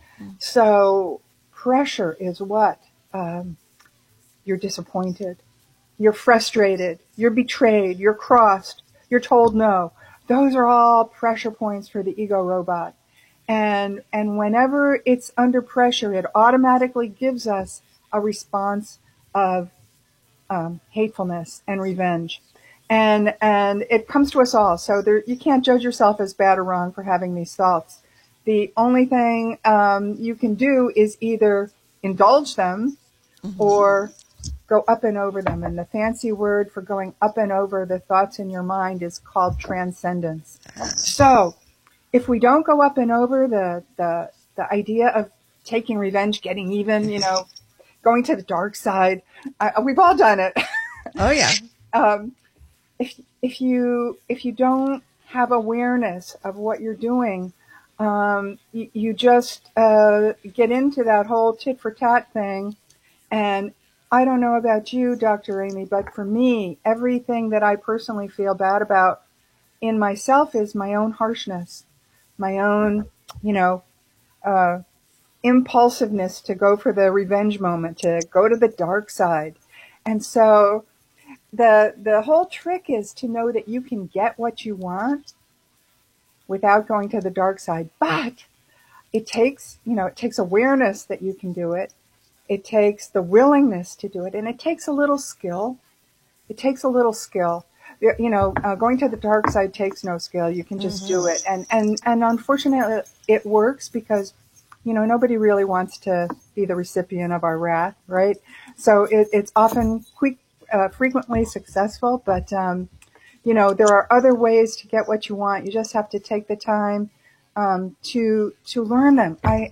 [SPEAKER 15] So pressure is what? Um, you're disappointed. You're frustrated. You're betrayed. You're crossed. You're told no. Those are all pressure points for the ego robot. And and whenever it's under pressure, it automatically gives us a response of um, hatefulness and revenge. And and it comes to us all. So there, you can't judge yourself as bad or wrong for having these thoughts. The only thing um, you can do is either indulge them mm-hmm. or go up and over them. And the fancy word for going up and over the thoughts in your mind is called transcendence. So if we don't go up and over the, the, the idea of taking revenge, getting even, you know, going to the dark side, uh, we've all done it.
[SPEAKER 14] Oh yeah.
[SPEAKER 15] um, if, if you, if you don't have awareness of what you're doing, um, you, you just, uh, get into that whole tit for tat thing. And I don't know about you, Doctor Amy, but for me, everything that I personally feel bad about in myself is my own harshness, my own, you know, uh, impulsiveness to go for the revenge moment, to go to the dark side. And so the, the whole trick is to know that you can get what you want without going to the dark side. But it takes, you know, it takes awareness that you can do it. It takes the willingness to do it, and it takes a little skill. It takes a little skill. You know, uh, going to the dark side takes no skill. You can just mm-hmm. do it. And, and, and unfortunately, it works because, you know, nobody really wants to be the recipient of our wrath, right? So it, it's often quick, uh, frequently successful, but, um, you know, there are other ways to get what you want. You just have to take the time um, to to learn them. I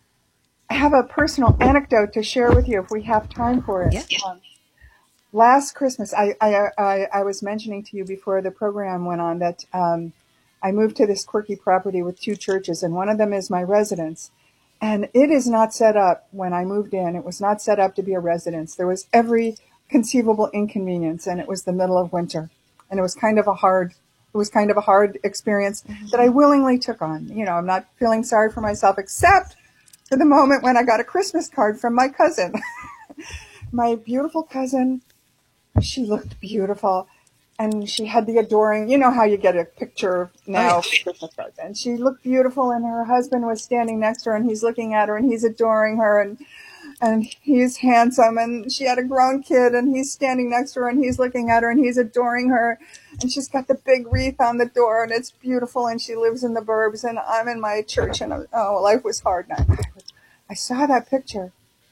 [SPEAKER 15] I have a personal anecdote to share with you if we have time for it.
[SPEAKER 14] Yeah.
[SPEAKER 15] Um, last Christmas, I, I, I, I was mentioning to you before the program went on that um, I moved to this quirky property with two churches, and one of them is my residence. And it is not set up, when I moved in, it was not set up to be a residence. There was every conceivable inconvenience, and it was the middle of winter. And it was kind of a hard it was kind of a hard experience that I willingly took on. You know, I'm not feeling sorry for myself, except for the moment when I got a Christmas card from my cousin. My beautiful cousin, she looked beautiful. And she had the adoring, you know how you get a picture now
[SPEAKER 14] Oh,
[SPEAKER 15] of Christmas cards. And she looked beautiful, and her husband was standing next to her, and he's looking at her, and he's adoring her, and and he's handsome, and she had a grown kid, and he's standing next to her, and he's looking at her, and he's adoring her, and she's got the big wreath on the door, and it's beautiful, and she lives in the burbs, and I'm in my church, and oh, life was hard. And I, I saw that picture.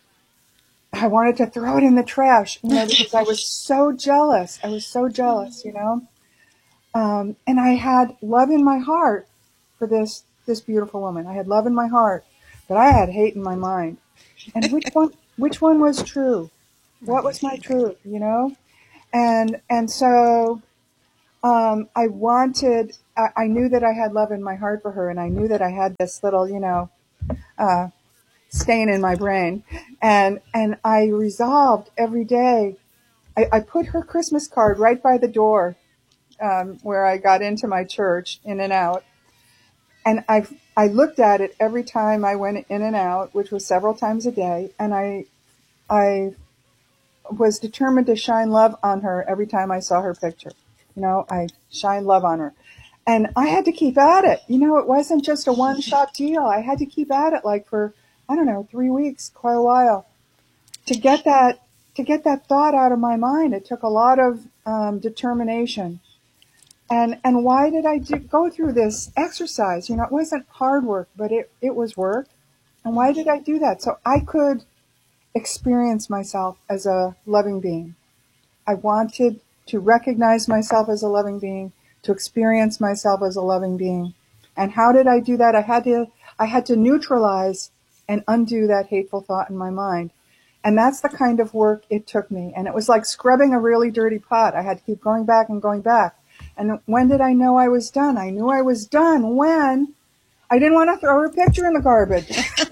[SPEAKER 15] I wanted to throw it in the trash, you know, because I was so jealous. I was so jealous, you know. Um, and I had love in my heart for this this beautiful woman. I had love in my heart, but I had hate in my mind. And which one? Which one was true? What was my truth? You know. And and so um, I wanted. I, I knew that I had love in my heart for her, and I knew that I had this little, you know. Uh, stain in my brain, and and I resolved every day. I, I put her Christmas card right by the door um, where I got into my church, in and out, and I I looked at it every time I went in and out, which was several times a day, and I I was determined to shine love on her every time I saw her picture. You know, I shined love on her. And I had to keep at it. You know, it wasn't just a one-shot deal. I had to keep at it like for I don't know, three weeks, quite a while, to get that to get that thought out of my mind. It took a lot of um, determination. And and why did I do, go through this exercise? You know, it wasn't hard work, but it, it was work. And why did I do that? So I could experience myself as a loving being. I wanted to recognize myself as a loving being, to experience myself as a loving being. And how did I do that? I had to I had to neutralize and undo that hateful thought in my mind. And that's the kind of work it took me. And it was like scrubbing a really dirty pot. I had to keep going back and going back. And when did I know I was done? I knew I was done when I didn't want to throw her picture in the garbage.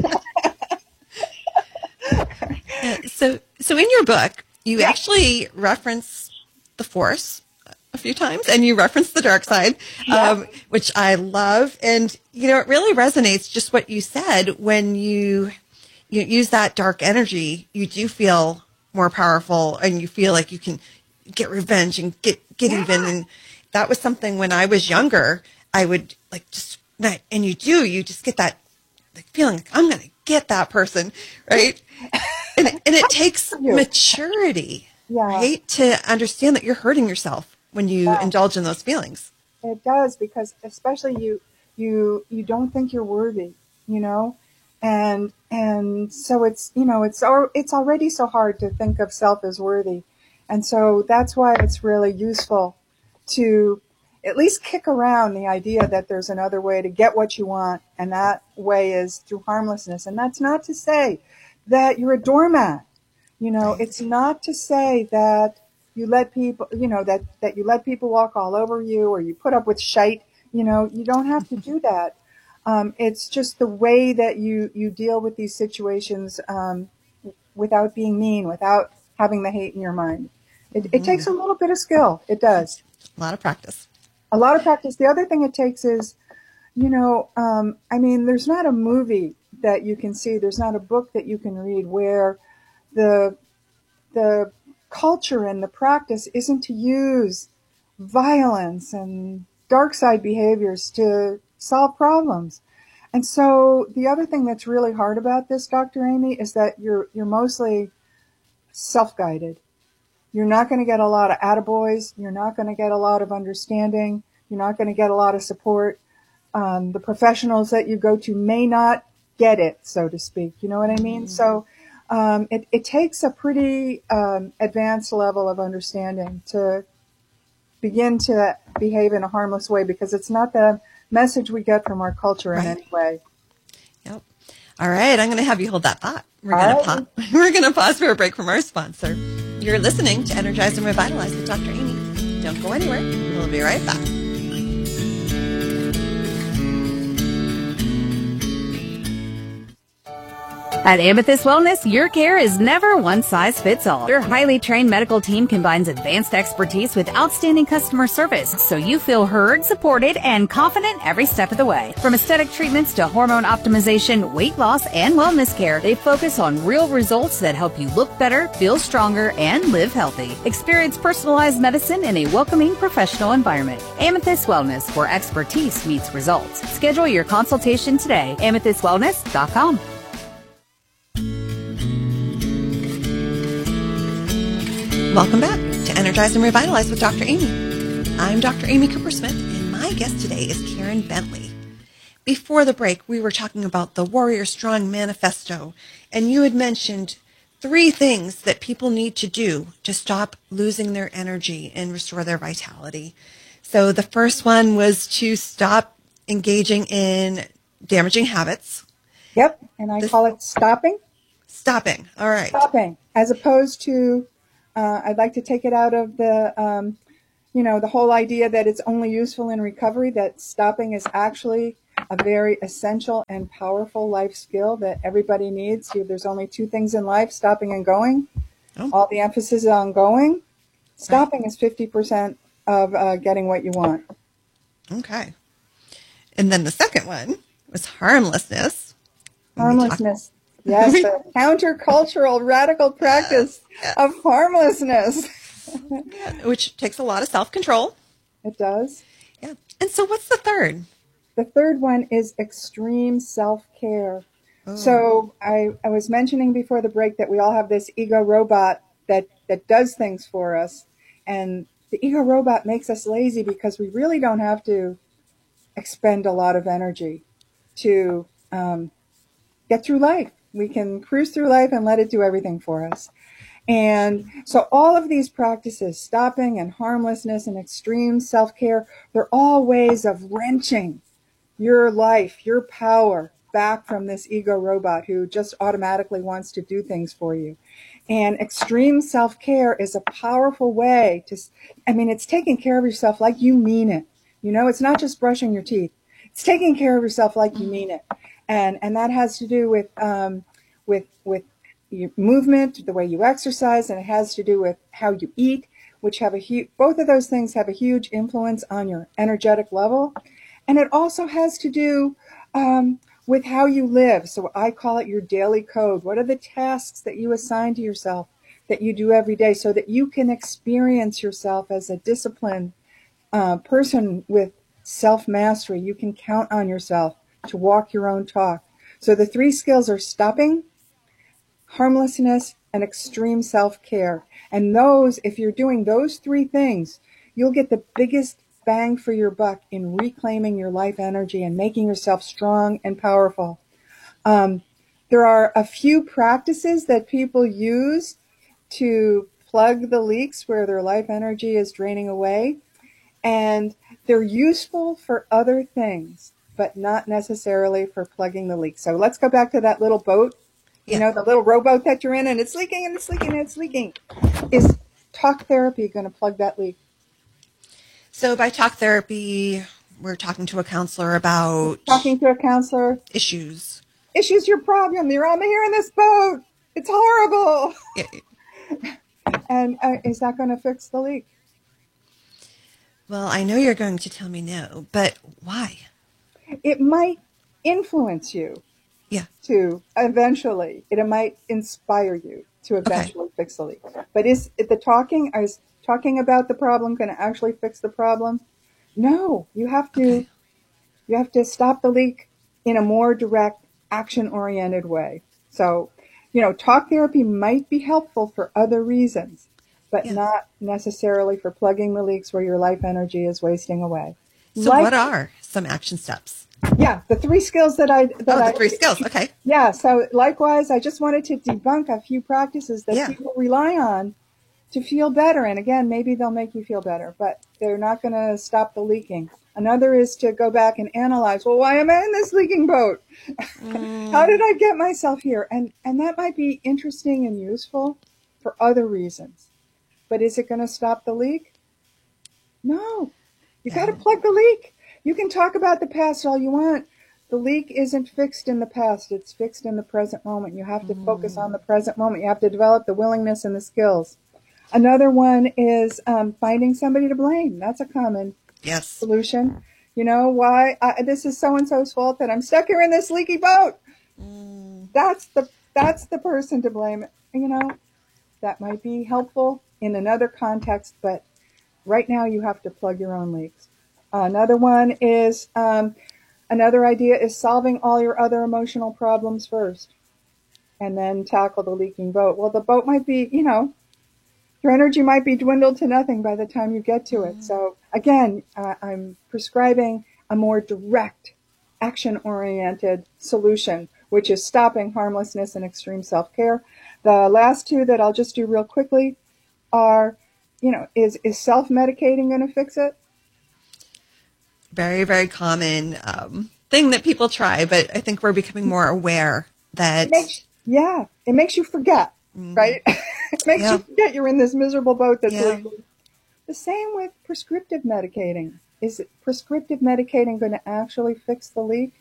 [SPEAKER 14] so, so in your book, you yeah. actually reference the Force a few times, and you reference the dark side, yeah. um, which I love. And, you know, it really resonates just what you said. When you, you use that dark energy, you do feel more powerful, and you feel like you can get revenge and get, get yeah. even. And that was something when I was younger, I would like just, and you do, you just get that like feeling like I'm going to get that person. Right. and, and it takes maturity, yeah. right, to understand that you're hurting yourself when you yeah. indulge in those feelings.
[SPEAKER 15] It does, because especially you, you, you don't think you're worthy, you know, and, and so it's, you know, it's, it's already so hard to think of self as worthy. And so that's why it's really useful to at least kick around the idea that there's another way to get what you want. And that way is through harmlessness. And that's not to say that you're a doormat. You know, it's not to say that you let people, you know, that, that you let people walk all over you, or you put up with shite. You know, you don't have to do that. Um, it's just the way that you, you deal with these situations um, without being mean, without having the hate in your mind. It, mm-hmm. it takes a little bit of skill. It does.
[SPEAKER 14] A lot of practice.
[SPEAKER 15] A lot of practice. The other thing it takes is, you know, um, I mean, there's not a movie that you can see. There's not a book that you can read where the the culture and the practice isn't to use violence and dark side behaviors to solve problems. And so the other thing that's really hard about this, Doctor Amy, is that you're you're mostly self-guided. You're not going to get a lot of attaboys. You're not going to get a lot of understanding. You're not going to get a lot of support. Um, the professionals that you go to may not get it, so to speak. You know what I mean? Mm-hmm. So um, it, it takes a pretty um, advanced level of understanding to begin to behave in a harmless way, because it's not the message we get from our culture right. in any way.
[SPEAKER 14] Yep. All right. I'm going to have you hold that thought. We're going right. to pause. We're going to pause for a break from our sponsor. You're listening to Energize and Revitalize with Doctor Amy. Don't go anywhere. We'll be right back.
[SPEAKER 16] At Amethyst Wellness, your care is never one size fits all. Your highly trained medical team combines advanced expertise with outstanding customer service, so you feel heard, supported, and confident every step of the way. From aesthetic treatments to hormone optimization, weight loss, and wellness care, they focus on real results that help you look better, feel stronger, and live healthy. Experience personalized medicine in a welcoming professional environment. Amethyst Wellness, where expertise meets results. Schedule your consultation today. amethyst wellness dot com.
[SPEAKER 14] Welcome back to Energize and Revitalize with Doctor Amy. I'm Doctor Amy Cooper Smith, and my guest today is Karen Bentley. Before the break, we were talking about the Warrior Strong Manifesto, and you had mentioned three things that people need to do to stop losing their energy and restore their vitality. So the first one was to stop engaging in damaging habits.
[SPEAKER 15] Yep, and I call it stopping.
[SPEAKER 14] Stopping, all right.
[SPEAKER 15] Stopping, as opposed to, uh, I'd like to take it out of the, um, you know, the whole idea that it's only useful in recovery, that stopping is actually a very essential and powerful life skill that everybody needs. There's only two things in life, stopping and going. Oh. All the emphasis is on going. Stopping right. is fifty percent of uh, getting what you want.
[SPEAKER 14] Okay. And then the second one was harmlessness.
[SPEAKER 15] Harmlessness. Yes, the countercultural radical practice yes. of harmlessness.
[SPEAKER 14] Which takes a lot of self-control.
[SPEAKER 15] It does.
[SPEAKER 14] Yeah. And so what's the third?
[SPEAKER 15] The third one is extreme self-care. Oh. So I, I was mentioning before the break that we all have this ego robot that, that does things for us. And the ego robot makes us lazy because we really don't have to expend a lot of energy to um, get through life. We can cruise through life and let it do everything for us. And so all of these practices, stopping and harmlessness and extreme self-care, they're all ways of wrenching your life, your power back from this ego robot who just automatically wants to do things for you. And extreme self-care is a powerful way to, I mean, it's taking care of yourself like you mean it. You know, it's not just brushing your teeth. It's taking care of yourself like you mean it. And and that has to do with um, with with your movement, the way you exercise, and it has to do with how you eat, which have a huge, both of those things have a huge influence on your energetic level. And it also has to do um, with how you live. So I call it your daily code. What are the tasks that you assign to yourself that you do every day so that you can experience yourself as a disciplined uh, person with self-mastery? You can count on yourself to walk your own talk. So the three skills are stopping, harmlessness, and extreme self-care. And those, if you're doing those three things, you'll get the biggest bang for your buck in reclaiming your life energy and making yourself strong and powerful. Um, there are a few practices that people use to plug the leaks where their life energy is draining away. And they're useful for other things, but not necessarily for plugging the leak. So let's go back to that little boat, you yeah. know, the little rowboat that you're in, and it's leaking and it's leaking and it's leaking. Is talk therapy going to plug that leak?
[SPEAKER 14] So by talk therapy, we're talking to a counselor about...
[SPEAKER 15] Talking to a counselor.
[SPEAKER 14] Issues.
[SPEAKER 15] Issues your problem. You're on here in this boat. It's horrible. Yeah. And uh, is that going to fix the leak?
[SPEAKER 14] Well, I know you're going to tell me no, but why?
[SPEAKER 15] It might influence you.
[SPEAKER 14] Yeah.
[SPEAKER 15] To eventually, it might inspire you to eventually okay. fix the leak. But is the talking, is talking about the problem going to actually fix the problem? No, you have to, okay. you have to stop the leak in a more direct, action-oriented way. So, you know, talk therapy might be helpful for other reasons, but yes. not necessarily for plugging the leaks where your life energy is wasting away.
[SPEAKER 14] So like, what are some action steps?
[SPEAKER 15] Yeah, the three skills that I... That
[SPEAKER 14] oh, the
[SPEAKER 15] I,
[SPEAKER 14] three skills, okay.
[SPEAKER 15] Yeah, so likewise, I just wanted to debunk a few practices that yeah. people rely on to feel better. And again, maybe they'll make you feel better, but they're not going to stop the leaking. Another is to go back and analyze, well, why am I in this leaking boat? Mm. How did I get myself here? And and that might be interesting and useful for other reasons. But is it going to stop the leak? No. You yeah. got to plug the leak. You can talk about the past all you want, the leak isn't fixed in the past, it's fixed in the present moment. You have to mm. focus on the present moment. You have to develop the willingness and the skills. Another one is um, finding somebody to blame. That's a common
[SPEAKER 14] yes.
[SPEAKER 15] solution. You know, why I, this is so-and-so's fault that I'm stuck here in this leaky boat. Mm. That's the that's the person to blame. You know, that might be helpful in another context, but right now you have to plug your own leaks. Uh, another one is, um, another idea is solving all your other emotional problems first and then tackle the leaking boat. Well, the boat might be, you know, your energy might be dwindled to nothing by the time you get to it. So again, uh, I'm prescribing a more direct, action-oriented solution, which is stopping harmlessness and extreme self-care. The last two that I'll just do real quickly are, you know, is, is self-medicating going to fix it?
[SPEAKER 14] Very, very common um, thing that people try, but I think we're becoming more aware that...
[SPEAKER 15] It makes, yeah, it makes you forget, mm. right? It makes yeah. you forget you're in this miserable boat that's
[SPEAKER 14] yeah.
[SPEAKER 15] leaking. The same with prescriptive medicating. Is it prescriptive medicating going to actually fix the leak?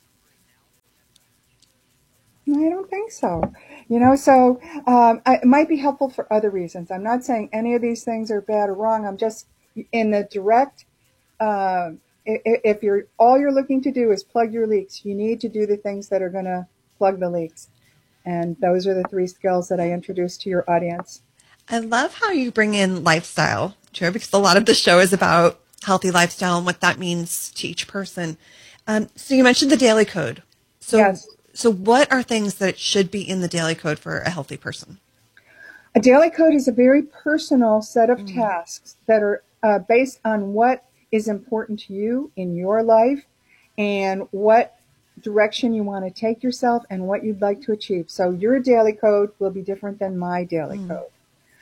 [SPEAKER 15] I don't think so. You know, so um, I, it might be helpful for other reasons. I'm not saying any of these things are bad or wrong. I'm just in the direct... Uh, if you're all you're looking to do is plug your leaks, you need to do the things that are going to plug the leaks. And those are the three skills that I introduced to your audience.
[SPEAKER 14] I love how you bring in lifestyle, Joe, because a lot of the show is about healthy lifestyle and what that means to each person. Um, so you mentioned the daily code. So,
[SPEAKER 15] yes.
[SPEAKER 14] So what are things that should be in the daily code for a healthy person?
[SPEAKER 15] A daily code is a very personal set of mm. tasks that are uh, based on what is important to you in your life and what direction you want to take yourself and what you'd like to achieve. So your daily code will be different than my daily mm. code.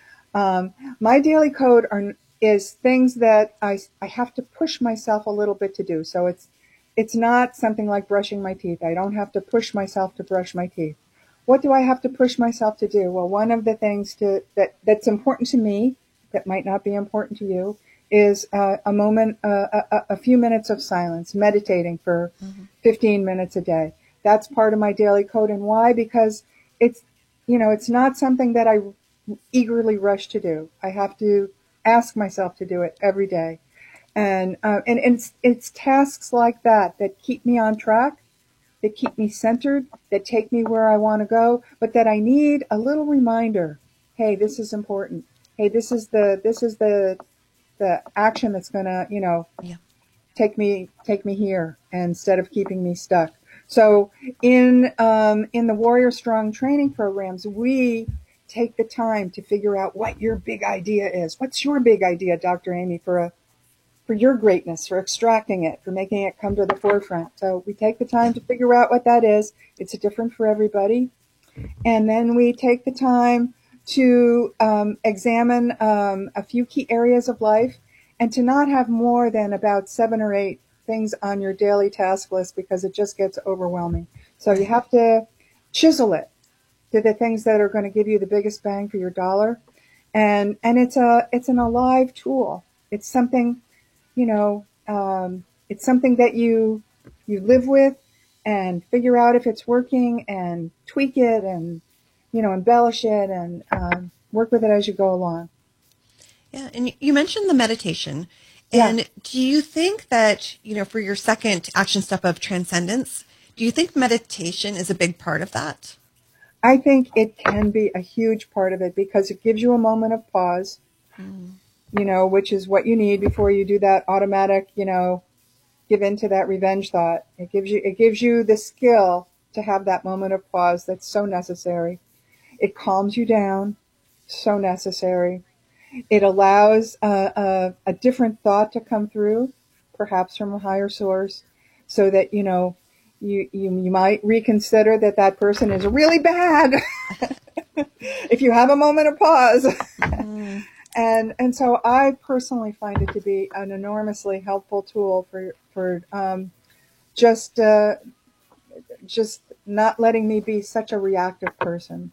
[SPEAKER 15] Um, my daily code are, is things that I, I have to push myself a little bit to do. So it's, it's not something like brushing my teeth. I don't have to push myself to brush my teeth. What do I have to push myself to do? Well, one of the things to, that, that's important to me that might not be important to you is uh, a moment, uh, a, a few minutes of silence, meditating for mm-hmm. fifteen minutes a day. That's part of my daily code. And why? Because it's, you know, it's not something that I eagerly rush to do. I have to ask myself to do it every day. And, uh, and, and it's, it's tasks like that that keep me on track, that keep me centered, that take me where I want to go, but that I need a little reminder. Hey, this is important. Hey, this is the, this is the, the action that's going to, you know,
[SPEAKER 14] yeah.
[SPEAKER 15] take me, take me here instead of keeping me stuck. So in, um, in the Warrior Strong training programs, we take the time to figure out what your big idea is. What's your big idea, Doctor Amy, for a, for your greatness, for extracting it, for making it come to the forefront. So we take the time to figure out what that is. It's different for everybody. And then we take the time to um, examine um, a few key areas of life and to not have more than about seven or eight things on your daily task list because it just gets overwhelming. So you have to chisel it to the things that are going to give you the biggest bang for your dollar. And and it's a it's an alive tool. It's something, you know, um, it's something that you you live with and figure out if it's working and tweak it and, you know, embellish it and um, work with it as you go along.
[SPEAKER 14] Yeah, and you mentioned the meditation.
[SPEAKER 15] Yeah.
[SPEAKER 14] And do you think that, you know, for your second action step of transcendence, do you think meditation is a big part of that?
[SPEAKER 15] I think it can be a huge part of it because it gives you a moment of pause, mm. you know, which is what you need before you do that automatic, you know, give in to that revenge thought. It gives you, it gives you the skill to have that moment of pause that's so necessary. It calms you down, so necessary. It allows a, a, a different thought to come through, perhaps from a higher source, so that, you know, you, you, you might reconsider that that person is really bad if you have a moment of pause. Mm. and, and so I personally find it to be an enormously helpful tool for, for, um, just, uh, just not letting me be such a reactive person.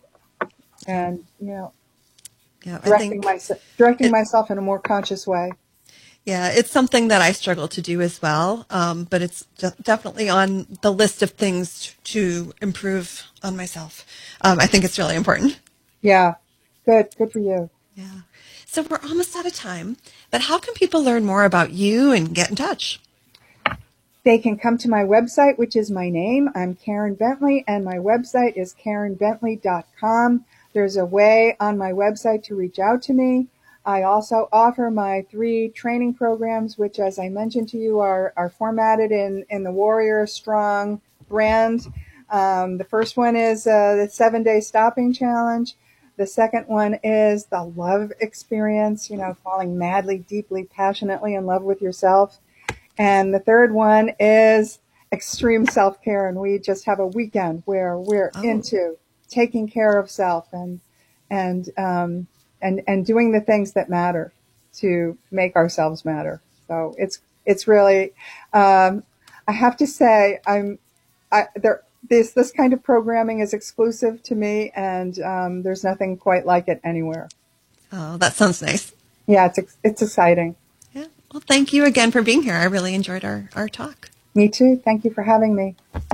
[SPEAKER 15] And, you know,
[SPEAKER 14] yeah,
[SPEAKER 15] directing,
[SPEAKER 14] I think
[SPEAKER 15] myself, directing
[SPEAKER 14] it,
[SPEAKER 15] myself in a more conscious way.
[SPEAKER 14] Yeah, it's something that I struggle to do as well, um, but it's de- definitely on the list of things to improve on myself. Um, I think it's really important.
[SPEAKER 15] Yeah, good. Good for you.
[SPEAKER 14] Yeah. So we're almost out of time, but how can people learn more about you and get in touch?
[SPEAKER 15] They can come to my website, which is my name. I'm Karen Bentley, and my website is karen bentley dot com. There's a way on my website to reach out to me. I also offer my three training programs, which, as I mentioned to you, are, are formatted in, in the Warrior Strong brand. Um, the first one is uh, the seven-day stopping challenge. The second one is the love experience, you know, falling madly, deeply, passionately in love with yourself. And the third one is extreme self-care, and we just have a weekend where we're oh. into taking care of self and and um, and and doing the things that matter to make ourselves matter. So it's it's really, um, I have to say, I'm I, there. This this kind of programming is exclusive to me, and um, there's nothing quite like it anywhere.
[SPEAKER 14] Oh, that sounds nice.
[SPEAKER 15] Yeah, it's it's exciting.
[SPEAKER 14] Yeah. Well, thank you again for being here. I really enjoyed our, our talk.
[SPEAKER 15] Me too. Thank you for having me.